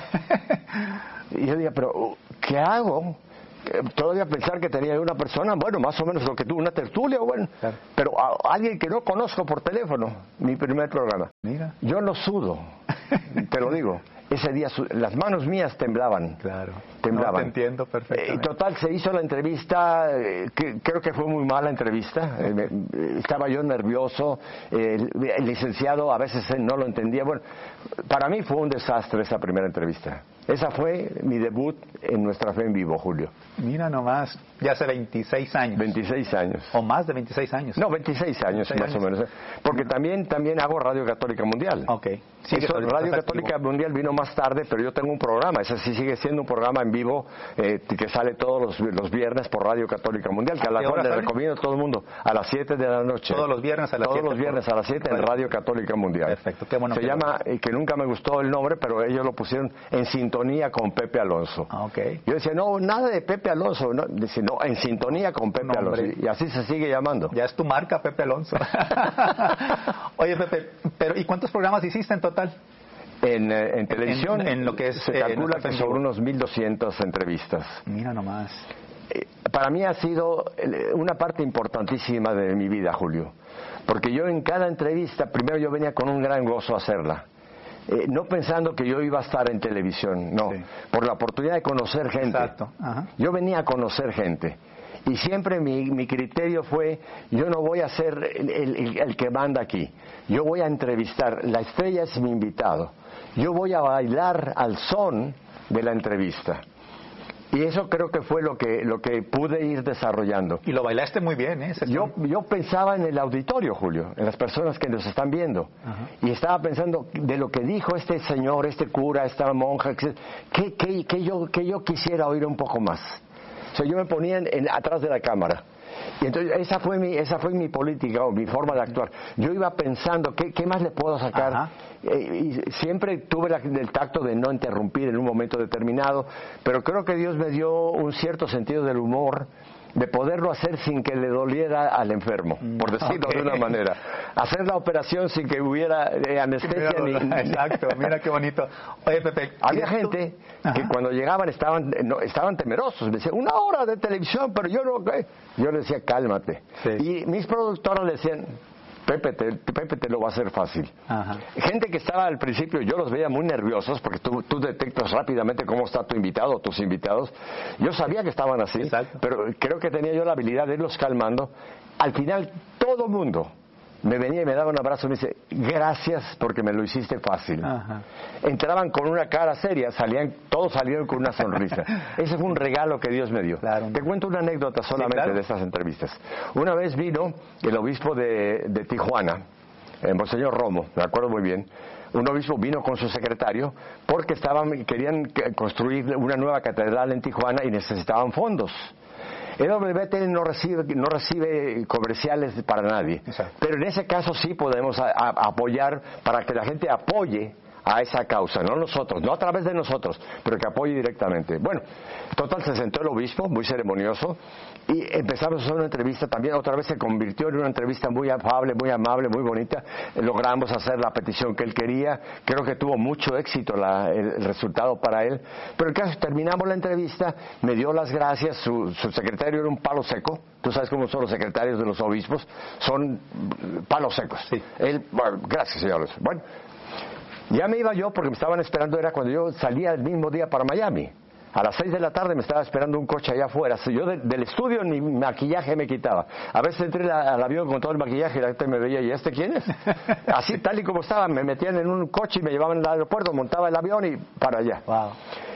Y yo digo, pero ¿qué hago? Todavía pensar que tenía una persona, bueno, más o menos lo que tú, una tertulia, bueno, claro. Pero alguien que no conozco por teléfono, mi primer programa. Mira. Yo no sudo, te lo digo. Ese día las manos mías temblaban. Claro. Temblaban. No, te entiendo perfectamente. Total, se hizo la entrevista, creo que fue muy mala entrevista. Estaba yo nervioso, el licenciado a veces no lo entendía. Bueno, para mí fue un desastre esa primera entrevista. Esa fue mi debut en Nuestra Fe en Vivo, Julio. Mira nomás, ya hace 26 años. 26 años. ¿O más de 26 años? No, 26 años más o menos. Porque también hago Radio Católica Mundial. Ok. Sí, Radio Católica Mundial vino más tarde, pero yo tengo un programa, ese sí sigue siendo un programa en vivo que sale todos los viernes por Radio Católica Mundial, que a la cual le recomiendo a todo el mundo, a las 7 de la noche. Todos los viernes a las 7. Todos los viernes a las 7 en Radio Católica Mundial. Perfecto, qué bueno. Se llama, que nunca me gustó el nombre, pero ellos lo pusieron En Sintonía con Pepe Alonso. Okay. Yo decía, no, nada de Pepe Alonso, no, decía, no, En Sintonía con Pepe Alonso. Y así se sigue llamando. Ya es tu marca, Pepe Alonso. Oye, Pepe, pero ¿y cuántos programas hiciste en total? En televisión, en lo que es, se calcula que sobre unos 1,200 entrevistas. Mira nomás. Para mí ha sido una parte importantísima de mi vida, Julio. Porque yo en cada entrevista, primero yo venía con un gran gozo a hacerla. No pensando que yo iba a estar en televisión, no. Sí. Por la oportunidad de conocer gente. Exacto. Ajá. Yo venía a conocer gente. Y siempre mi criterio fue, yo no voy a ser el que manda aquí. Yo voy a entrevistar. La estrella es mi invitado. Yo voy a bailar al son de la entrevista. Y eso creo que fue lo que pude ir desarrollando. Y lo bailaste muy bien, ¿eh? Yo pensaba en el auditorio, Julio, en las personas que nos están viendo. Ajá. Y estaba pensando de lo que dijo este señor, este cura, esta monja, que yo quisiera oír un poco más. O sea, yo me ponía atrás de la cámara. Y entonces esa fue mi política o mi forma de actuar. Yo iba pensando, ¿qué más le puedo sacar? Y siempre tuve el tacto de no interrumpir en un momento determinado, pero creo que Dios me dio un cierto sentido del humor, de poderlo hacer sin que le doliera al enfermo, por decirlo de una manera. Hacer la operación sin que hubiera anestesia ni... Exacto, mira qué bonito. Oye, Pepe... Había gente que cuando llegaban estaban temerosos. Me decían, 1 hora de televisión, pero yo no... Yo le decía, cálmate. Sí. Y mis productoras le decían... Pepe te lo va a hacer fácil. Ajá. Gente que estaba al principio, yo los veía muy nerviosos porque tú detectas rápidamente cómo está tu invitado o tus invitados. Yo sabía que estaban así, pero creo que tenía yo la habilidad de irlos calmando. Al final, todo mundo me venía y me daba un abrazo y me dice, gracias porque me lo hiciste fácil. Ajá. Entraban con una cara seria, todos salieron con una sonrisa. Ese fue un regalo que Dios me dio. Claro. Te cuento una anécdota solamente de estas entrevistas. Una vez vino el obispo de Tijuana, Monseñor Romo, me acuerdo muy bien. Un obispo vino con su secretario porque querían construir una nueva catedral en Tijuana y necesitaban fondos. El WBT no recibe comerciales para nadie. Exacto. Pero en ese caso sí podemos apoyar para que la gente apoye a esa causa, no nosotros, no a través de nosotros, pero que apoye directamente. Bueno, total, se sentó el obispo, muy ceremonioso, y empezamos a hacer una entrevista también. Otra vez se convirtió en una entrevista muy afable, muy amable, muy bonita. Logramos hacer la petición que él quería. Creo que tuvo mucho éxito el resultado para él. Pero el caso, terminamos la entrevista, me dio las gracias. Su secretario era un palo seco. Tú sabes cómo son los secretarios de los obispos. Son palos secos. Sí. Él, bueno, gracias, señores. Bueno, ya me iba yo porque me estaban esperando, era cuando yo salía el mismo día para Miami. A las 6 de la tarde me estaba esperando un coche allá afuera. Yo del estudio ni maquillaje me quitaba. A veces entré al avión con todo el maquillaje y la gente me veía, ¿y este quién es? Así, tal y como estaba, me metían en un coche y me llevaban al aeropuerto, montaba el avión y para allá. Wow.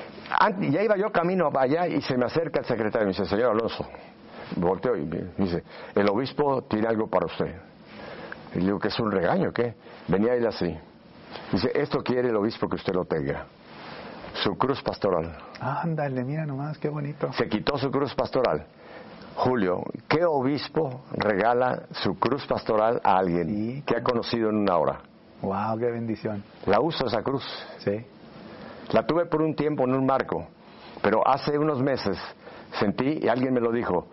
Ya iba yo camino allá y se me acerca el secretario y me dice, señor Alonso, volteo y me dice, el obispo tiene algo para usted. Y le digo, ¿qué es un regaño? ¿Qué? Venía él así. Dice, esto quiere el obispo que usted lo tenga. Su cruz pastoral. Ándale, mira nomás, qué bonito. Se quitó su cruz pastoral. Julio, ¿qué obispo regala su cruz pastoral a alguien que ha conocido en 1 hora? Wow, qué bendición. La uso esa cruz. Sí. La tuve por un tiempo en un marco, pero hace unos meses sentí, y alguien me lo dijo,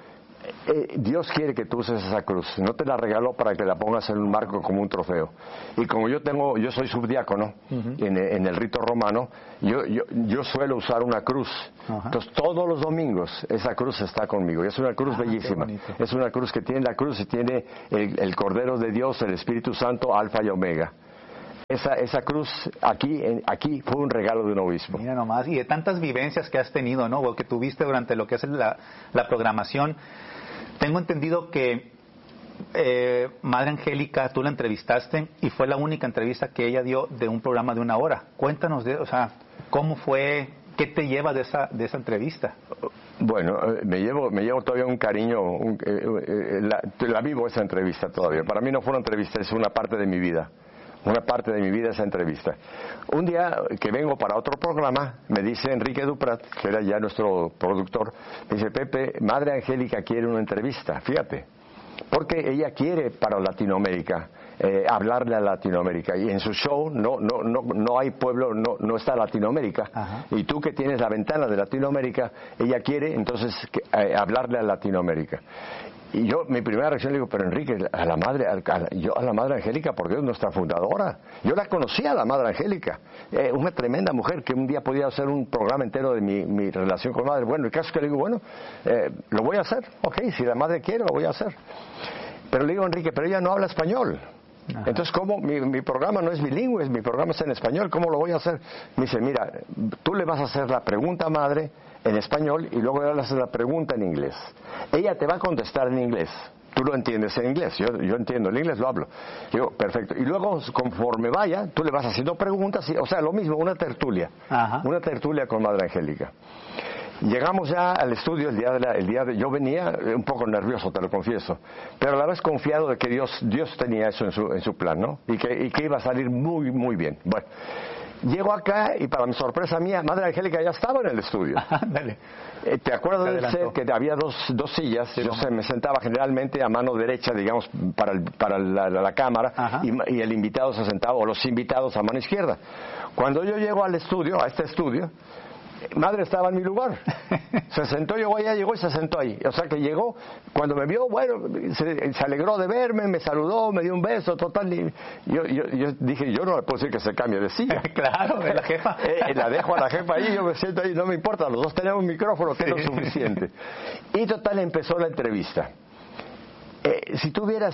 Dios quiere que tú uses esa cruz, no te la regaló para que la pongas en un marco como un trofeo. Y como yo soy subdiácono en el rito romano, yo suelo usar una cruz. Entonces todos los domingos esa cruz está conmigo, y es una cruz bellísima. Es una cruz que tiene la cruz y tiene el Cordero de Dios, el Espíritu Santo, Alfa y Omega. Esa cruz aquí fue un regalo de un obispo. Mira nomás, y de tantas vivencias que has tenido, ¿no? O que tuviste durante lo que es la programación. Tengo entendido que Madre Angélica, tú la entrevistaste y fue la única entrevista que ella dio de un programa de 1 hora. Cuéntanos cómo fue, qué te lleva de esa entrevista. Bueno, me llevo todavía un cariño, la vivo esa entrevista todavía. Para mí no fue una entrevista, es una parte de mi vida. una parte de mi vida esa entrevista. Un día que vengo para otro programa, me dice Enrique Duprat, que era ya nuestro productor, me dice, Pepe, Madre Angélica quiere una entrevista, fíjate, porque ella quiere para Latinoamérica, hablarle a Latinoamérica, y en su show no hay pueblo, no está Latinoamérica. Ajá. Y tú que tienes la ventana de Latinoamérica, ella quiere entonces hablarle a Latinoamérica. Y yo, mi primera reacción, le digo, pero Enrique, a la Madre Angélica, por Dios, nuestra fundadora. Yo la conocía, a la Madre Angélica. Una tremenda mujer que un día podía hacer un programa entero de mi relación con Madre. Bueno, el caso es que le digo, bueno, lo voy a hacer. Ok, si la Madre quiere, lo voy a hacer. Pero le digo, Enrique, pero ella no habla español. Ajá. Entonces, ¿cómo? Mi programa no es bilingüe, mi programa es en español, ¿cómo lo voy a hacer? Me dice, mira, tú le vas a hacer la pregunta a Madre en español y luego le haces la pregunta en inglés. Ella te va a contestar en inglés. Tú lo entiendes en inglés, yo entiendo el inglés, lo hablo. Digo, perfecto. Y luego, conforme vaya, tú le vas haciendo preguntas, o sea, lo mismo, una tertulia. Ajá. Una tertulia con Madre Angélica. Llegamos ya al estudio el día de yo venía un poco nervioso, te lo confieso, pero a la vez confiado de que Dios tenía eso en su plan, ¿no? Y que iba a salir muy, muy bien. Bueno, llego acá y para mi sorpresa mía, Madre Angélica ya estaba en el estudio. Dale. ¿Te acuerdas del set que había dos sillas? Sí, yo me sentaba generalmente a mano derecha, digamos, para la cámara, y el invitado se sentaba, o los invitados a mano izquierda. Cuando yo llego al estudio, a este estudio, Madre estaba en mi lugar. Se sentó, llegó y se sentó ahí. O sea que llegó, cuando me vio, bueno, se alegró de verme, me saludó, me dio un beso, total. Y yo dije, yo no le puedo decir que se cambie de silla. Claro, es la jefa. La dejo a la jefa ahí, yo me siento ahí, no me importa, los dos tenemos un micrófono, que es lo suficiente. Y total, empezó la entrevista. Si tú vieras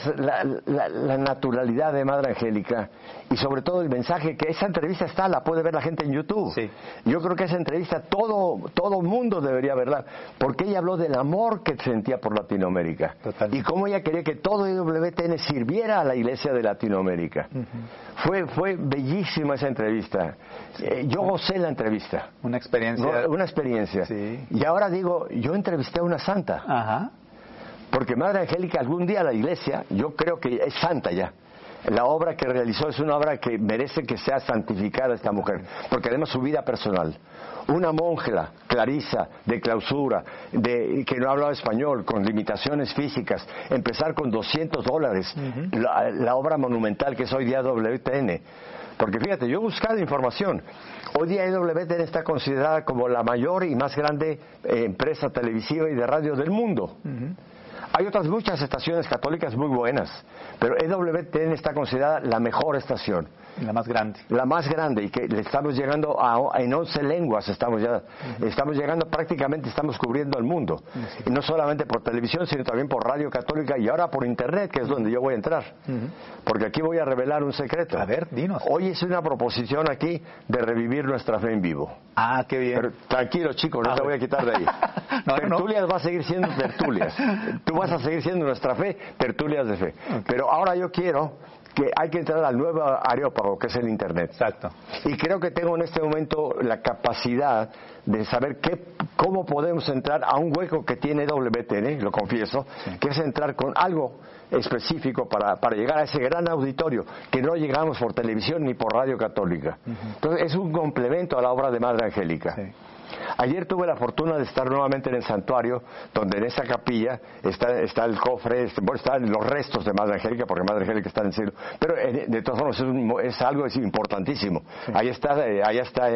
la naturalidad de Madre Angélica y sobre todo el mensaje, que esa entrevista la puede ver la gente en YouTube. Sí. Yo creo que esa entrevista todo mundo debería verla, porque ella habló del amor que sentía por Latinoamérica. Totalmente. Y cómo ella quería que todo IWTN sirviera a la iglesia de Latinoamérica. Uh-huh. Fue bellísima esa entrevista. Yo gocé la entrevista. Una experiencia. Una experiencia. Sí. Y ahora digo, yo entrevisté a una santa. Ajá. Porque Madre Angélica algún día la iglesia, yo creo que es santa ya. La obra que realizó es una obra que merece que sea santificada esta mujer, porque además su vida personal. Una monja, Clarisa, de clausura, que no hablaba español, con limitaciones físicas, empezar con $200, uh-huh. la obra monumental que es hoy día WTN. Porque fíjate, yo he buscado información. Hoy día EWTN está considerada como la mayor y más grande empresa televisiva y de radio del mundo. Uh-huh. Hay otras muchas estaciones católicas muy buenas, pero EWTN está considerada la mejor estación. La más grande. La más grande, y que le estamos llegando en 11 lenguas, estamos llegando prácticamente, estamos cubriendo el mundo. Sí. Y no solamente por televisión, sino también por radio católica y ahora por internet, que es donde yo voy a entrar. Uh-huh. Porque aquí voy a revelar un secreto. A ver, dinos. Hoy hice una proposición aquí de revivir nuestra fe en vivo. Ah, qué bien. Pero, tranquilo, chicos, no te voy a quitar de ahí. Tertulias va a seguir siendo tertulias. Tú vas a seguir siendo nuestra fe, tertulias de fe. Okay. Pero ahora yo quiero que hay que entrar al nuevo areópago, que es el Internet. Exacto. Y creo que tengo en este momento la capacidad de saber cómo podemos entrar a un hueco que tiene WTN, lo confieso, sí. Que es entrar con algo específico para llegar a ese gran auditorio que no llegamos por televisión ni por radio católica. Uh-huh. Entonces es un complemento a la obra de Madre Angélica. Sí. Ayer tuve la fortuna de estar nuevamente en el santuario, donde en esa capilla está el cofre, están los restos de Madre Angélica, porque Madre Angélica está en el cielo. Pero de todas formas es algo importantísimo. Sí. Ahí está.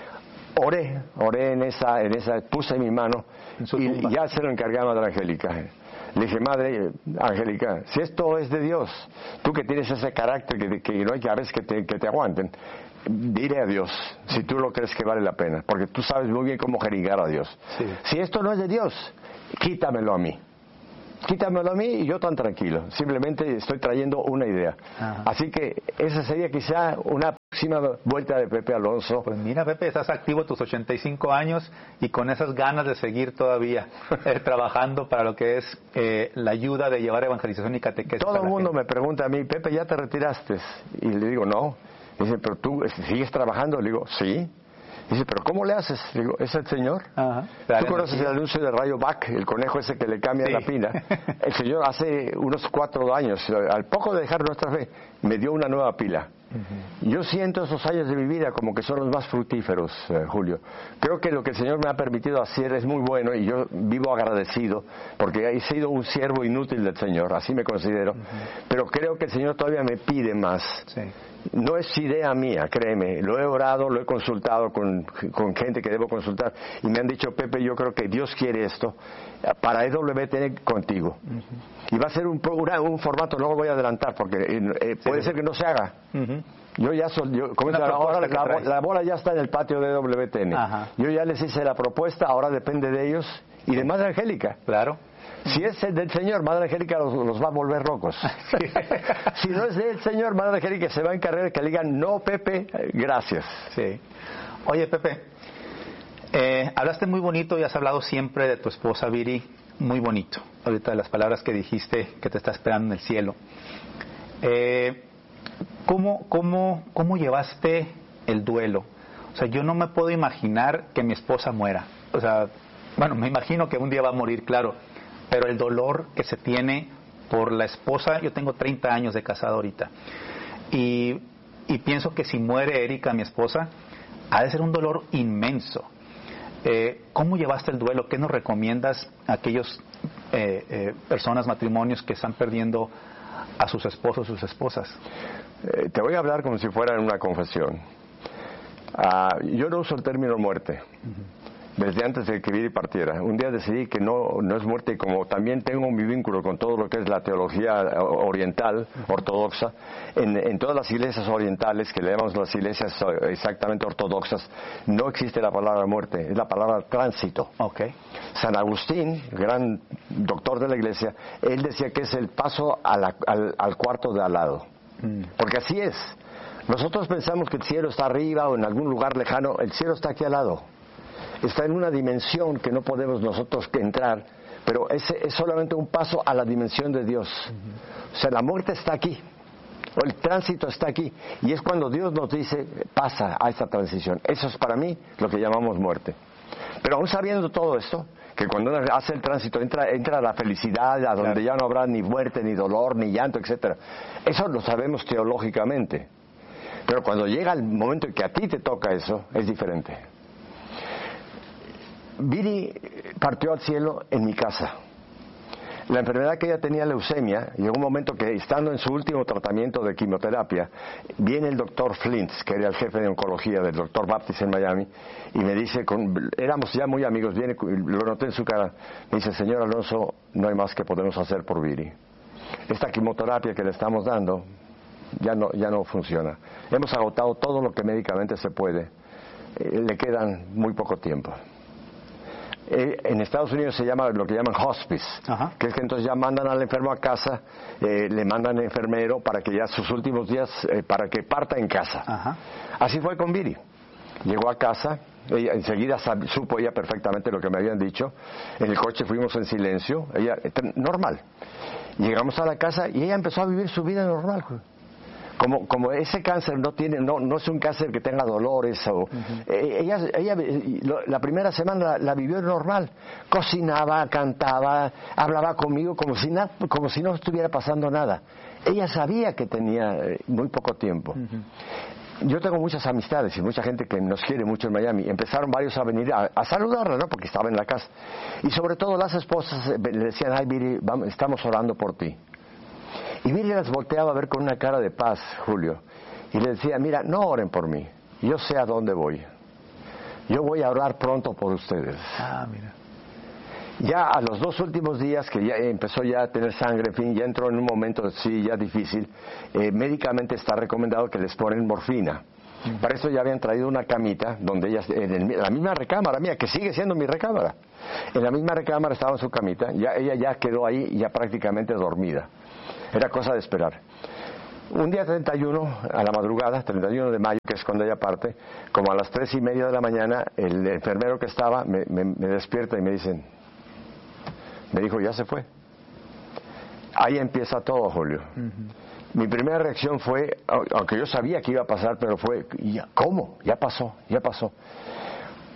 Oré en esa, puse mi mano y ya se lo encargué a Madre Angélica. Le dije, Madre Angélica, si esto es de Dios, tú que tienes ese carácter que no hay que a veces que te aguanten, dile a Dios, si tú lo crees que vale la pena, porque tú sabes muy bien cómo jeringar a Dios. Sí. Si esto no es de Dios, quítamelo a mí. Quítamelo a mí y yo tan tranquilo. Simplemente estoy trayendo una idea. Ajá. Así que esa sería quizá una próxima vuelta de Pepe Alonso. Pues mira, Pepe, estás activo a tus 85 años y con esas ganas de seguir todavía trabajando para lo que es la ayuda de llevar evangelización y catequesis. Todo el mundo me pregunta a mí, Pepe, ¿ya te retiraste? Y le digo, no. Dice, ¿pero tú sigues trabajando? Le digo, sí. Dice, ¿pero cómo le haces? Le digo, ¿es el Señor? Ajá. ¿Tú conoces el anuncio de Rayo Back, el conejo ese que le cambia la pila? El Señor hace unos 4 años, al poco de dejar nuestra fe, me dio una nueva pila. Yo siento esos años de mi vida como que son los más fructíferos, Julio. Creo que lo que el Señor me ha permitido hacer es muy bueno y yo vivo agradecido porque he sido un siervo inútil del Señor, así me considero, pero creo que el Señor todavía me pide más. Sí. No es idea mía, créeme, lo he orado, lo he consultado con gente que debo consultar y me han dicho, Pepe, yo creo que Dios quiere esto para EWTN contigo. Y va a ser un formato, no lo voy a adelantar porque puede ser que no se haga. Yo ya ahora la bola ya está en el patio de EWTN. Yo ya les hice la propuesta, ahora depende de ellos y de Madre Angélica. Claro. Si es del Señor, Madre Angélica los va a volver locos. Si no es del Señor, Madre Angélica se va a encargar de que le digan, no, Pepe, gracias. Sí. Oye, Pepe, hablaste muy bonito y has hablado siempre de tu esposa Viri, muy bonito. Ahorita de las palabras que dijiste que te está esperando en el cielo. ¿Cómo llevaste el duelo? O sea, yo no me puedo imaginar que mi esposa muera. O sea, bueno, me imagino que un día va a morir, claro. Pero el dolor que se tiene por la esposa, yo tengo 30 años de casado ahorita, y pienso que si muere Erika, mi esposa, ha de ser un dolor inmenso. ¿Cómo llevaste el duelo? ¿Qué nos recomiendas a aquellos personas, matrimonios que están perdiendo a sus esposos, sus esposas? Te voy a hablar como si fuera una confesión. Yo no uso el término muerte. Desde antes de que Viri partiera. Un día decidí que no es muerte y como también tengo mi vínculo con todo lo que es la teología oriental, ortodoxa, en todas las iglesias orientales, que le llamamos las iglesias exactamente ortodoxas, no existe la palabra muerte, es la palabra tránsito. Okay. San Agustín, gran doctor de la iglesia, él decía que es el paso al cuarto de al lado. Porque así es. Nosotros pensamos que el cielo está arriba o en algún lugar lejano, el cielo está aquí al lado. Está en una dimensión que no podemos nosotros entrar, pero ese es solamente un paso a la dimensión de Dios. O sea, la muerte está aquí, o el tránsito está aquí, y es cuando Dios nos dice, pasa a esta transición. Eso es para mí lo que llamamos muerte. Pero aún sabiendo todo esto, que cuando uno hace el tránsito entra la felicidad, a donde ya no habrá ni muerte, ni dolor, ni llanto, etcétera. Eso lo sabemos teológicamente. Pero cuando llega el momento en que a ti te toca eso, es diferente. Viri partió al cielo en mi casa. La enfermedad que ella tenía, leucemia, llegó un momento que, estando en su último tratamiento de quimioterapia, viene el doctor Flintz, que era el jefe de oncología del doctor Baptist en Miami, y me dice, éramos ya muy amigos, viene, lo noté en su cara, me dice, señor Alonso, no hay más que podemos hacer por Viri. Esta quimioterapia que le estamos dando ya no funciona. Hemos agotado todo lo que médicamente se puede. Le quedan muy poco tiempo. En Estados Unidos se llama lo que llaman hospice, que es que entonces ya mandan al enfermo a casa, le mandan enfermero para que ya sus últimos días, para que parta en casa. Así fue con Viri. Llegó a casa, ella enseguida supo ella perfectamente lo que me habían dicho. En el coche fuimos en silencio, ella normal. Llegamos a la casa y ella empezó a vivir su vida normal. Como ese cáncer no es un cáncer que tenga dolores ella la primera semana la vivió normal, cocinaba, cantaba, hablaba conmigo como si no estuviera pasando nada. Ella sabía que tenía muy poco tiempo. Yo tengo muchas amistades y mucha gente que nos quiere mucho en Miami. Empezaron varios a venir a saludarla, ¿no? Porque estaba en la casa. Y sobre todo las esposas le decían, ay, Viri, estamos orando por ti. Y Viri las volteaba a ver con una cara de paz, Julio. Y le decía, mira, no oren por mí. Yo sé a dónde voy. Yo voy a orar pronto por ustedes. Mira. Ya a los 2 últimos días, que ya empezó ya a tener sangre, en fin, ya entró en un momento, sí, ya difícil, médicamente está recomendado que les ponen morfina. Para eso ya habían traído una camita, donde ella, en la misma recámara mía, que sigue siendo mi recámara. En la misma recámara estaba en su camita, ella ya quedó ahí, ya prácticamente dormida. Era cosa de esperar. Un día 31, a la madrugada, 31 de mayo, que es cuando ella parte, como a las 3:30 de la mañana, el enfermero que estaba me despierta y me dijo, ya se fue. Ahí empieza todo, Julio. Mi primera reacción fue, aunque yo sabía que iba a pasar, pero fue, ¿cómo? Ya pasó.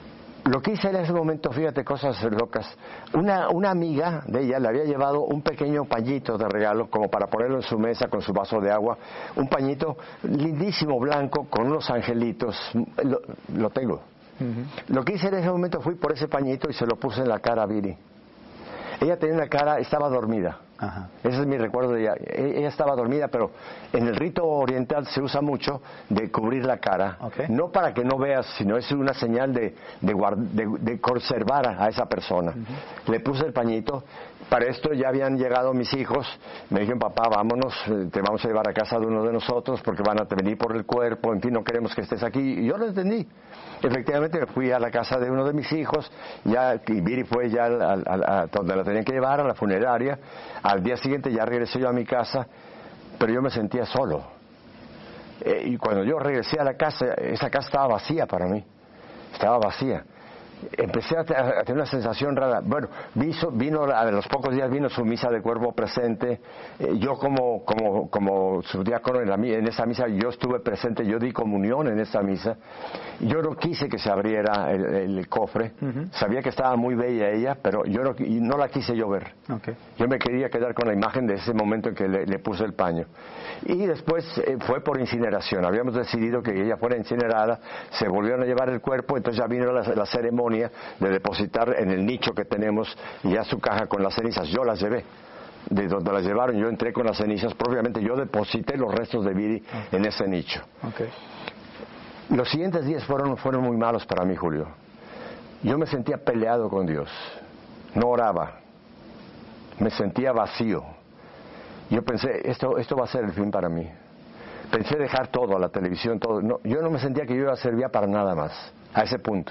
Lo que hice en ese momento, fíjate, cosas locas. Una amiga de ella le había llevado un pequeño pañito de regalo, como para ponerlo en su mesa con su vaso de agua. Un pañito lindísimo, blanco, con unos angelitos. Lo tengo. Lo que hice en ese momento, fui por ese pañito y se lo puse en la cara a Viri. Ella tenía una cara, estaba dormida. Ajá. Ese es mi recuerdo de ella. Ella estaba dormida, pero en el rito oriental se usa mucho de cubrir la cara. Okay. No para que no veas, sino es una señal de conservar a esa persona. Le puse el pañito. Para esto ya habían llegado mis hijos. Me dijeron, papá, vámonos, te vamos a llevar a casa de uno de nosotros porque van a venir por el cuerpo, en fin, no queremos que estés aquí. Y yo lo entendí. Efectivamente, fui a la casa de uno de mis hijos, y Viri fue ya a donde la tenían que llevar, a la funeraria. Al día siguiente ya regresé yo a mi casa, pero yo me sentía solo. Y cuando yo regresé a la casa, esa casa estaba vacía para mí. Estaba vacía. Empecé a tener una sensación rara. Bueno, vino a los pocos días vino su misa de cuerpo presente. Yo como subdiácono en esa misa, yo estuve presente, yo di comunión en esa misa. Yo no quise que se abriera el cofre. Sabía que estaba muy bella ella, pero yo no la quise yo ver. Okay. Yo me quería quedar con la imagen de ese momento en que le puse el paño. Y después fue por incineración. Habíamos decidido que ella fuera incinerada. Se volvieron a llevar el cuerpo, entonces ya vino la ceremonia de depositar en el nicho que tenemos ya su caja con las cenizas. Yo las llevé. De donde las llevaron, yo entré con las cenizas. Propiamente yo deposité los restos de Viri en ese nicho. Okay. Los siguientes días fueron muy malos para mí, Julio. Yo me sentía peleado con Dios. No oraba. Me sentía vacío. Yo pensé, esto va a ser el fin para mí. Pensé dejar todo, la televisión, todo. No, yo no me sentía que yo iba a servir para nada más, a ese punto.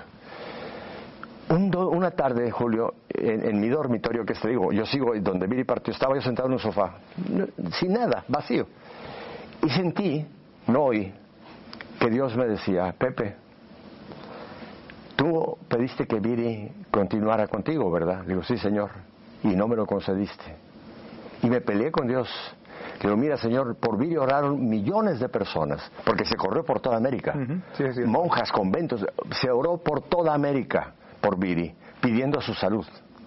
Una tarde, Julio, en mi dormitorio, que te digo, yo sigo donde Viri partió, estaba yo sentado en un sofá, sin nada, vacío. Y sentí, no oí, que Dios me decía, Pepe, tú pediste que Viri continuara contigo, ¿verdad? Le digo, sí, Señor, y no me lo concediste. Y me peleé con Dios. Le digo, mira, Señor, por Viri oraron millones de personas, porque se corrió por toda América. Sí. Monjas, conventos, se oró por toda América por Viri, pidiendo su salud.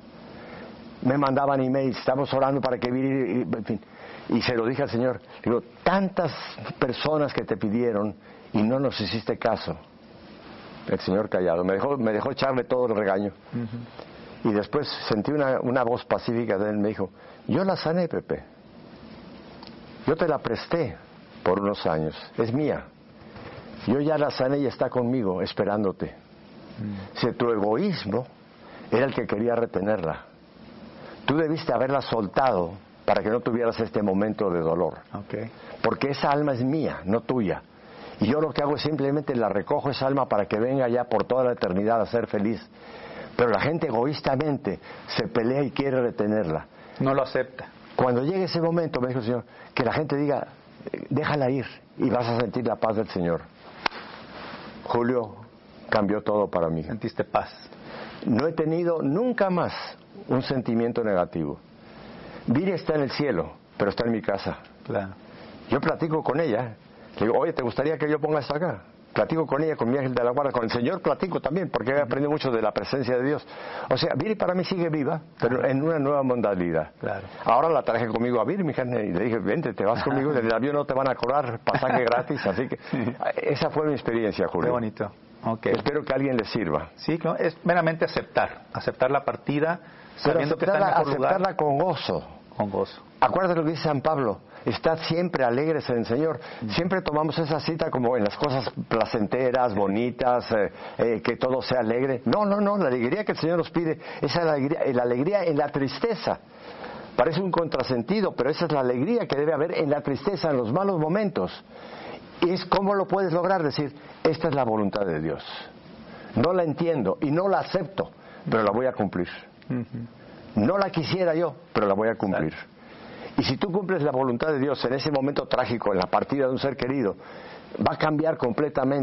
Me mandaban emails, estamos orando para que Viri, en fin. Y se lo dije al Señor, digo, tantas personas que te pidieron y no nos hiciste caso. El Señor callado, me dejó echarle todo el regaño. Y después sentí una voz pacífica de él, me dijo, yo la sané, Pepe. Yo te la presté por unos años, es mía. Yo ya la sané y está conmigo, esperándote. Si tu egoísmo era el que quería retenerla, tú debiste haberla soltado para que no tuvieras este momento de dolor. Okay. Porque esa alma es mía, no tuya. Y yo lo que hago es simplemente la recojo esa alma para que venga ya por toda la eternidad a ser feliz. Pero la gente egoístamente se pelea y quiere retenerla. No lo acepta. Cuando llegue ese momento, me dijo el Señor, que la gente diga, déjala ir y vas a sentir la paz del Señor. Julio, cambió todo para mí. ¿Sentiste paz? No he tenido nunca más un sentimiento negativo. Viri está en el cielo, pero está en mi casa. Claro. Yo platico con ella. Le digo, oye, ¿te gustaría que yo ponga esto acá? Platico con ella, con mi ángel de la guarda, con el Señor platico también, porque he aprendido mucho de la presencia de Dios. O sea, Viri para mí sigue viva, pero en una nueva modalidad. Claro. Ahora la traje conmigo a Viri, mi hija, y le dije, vente, te vas conmigo, en el avión no te van a cobrar pasaje gratis, así que esa fue mi experiencia, Julio. Qué bonito. Okay. Espero que a alguien le sirva. Sí, no, es meramente aceptar la partida, sabiendo que está en mejor lugar. Aceptarla con gozo. Con gozo. Acuérdate lo que dice San Pablo, estad siempre alegres en el Señor. Siempre tomamos esa cita como en las cosas placenteras, bonitas, que todo sea alegre. No, la alegría que el Señor nos pide es la alegría en la tristeza. Parece un contrasentido, pero esa es la alegría que debe haber en la tristeza, en los malos momentos. Y es cómo lo puedes lograr, decir, esta es la voluntad de Dios. No la entiendo y no la acepto, pero la voy a cumplir. No la quisiera yo, pero la voy a cumplir. Y si tú cumples la voluntad de Dios en ese momento trágico, en la partida de un ser querido, va a cambiar completamente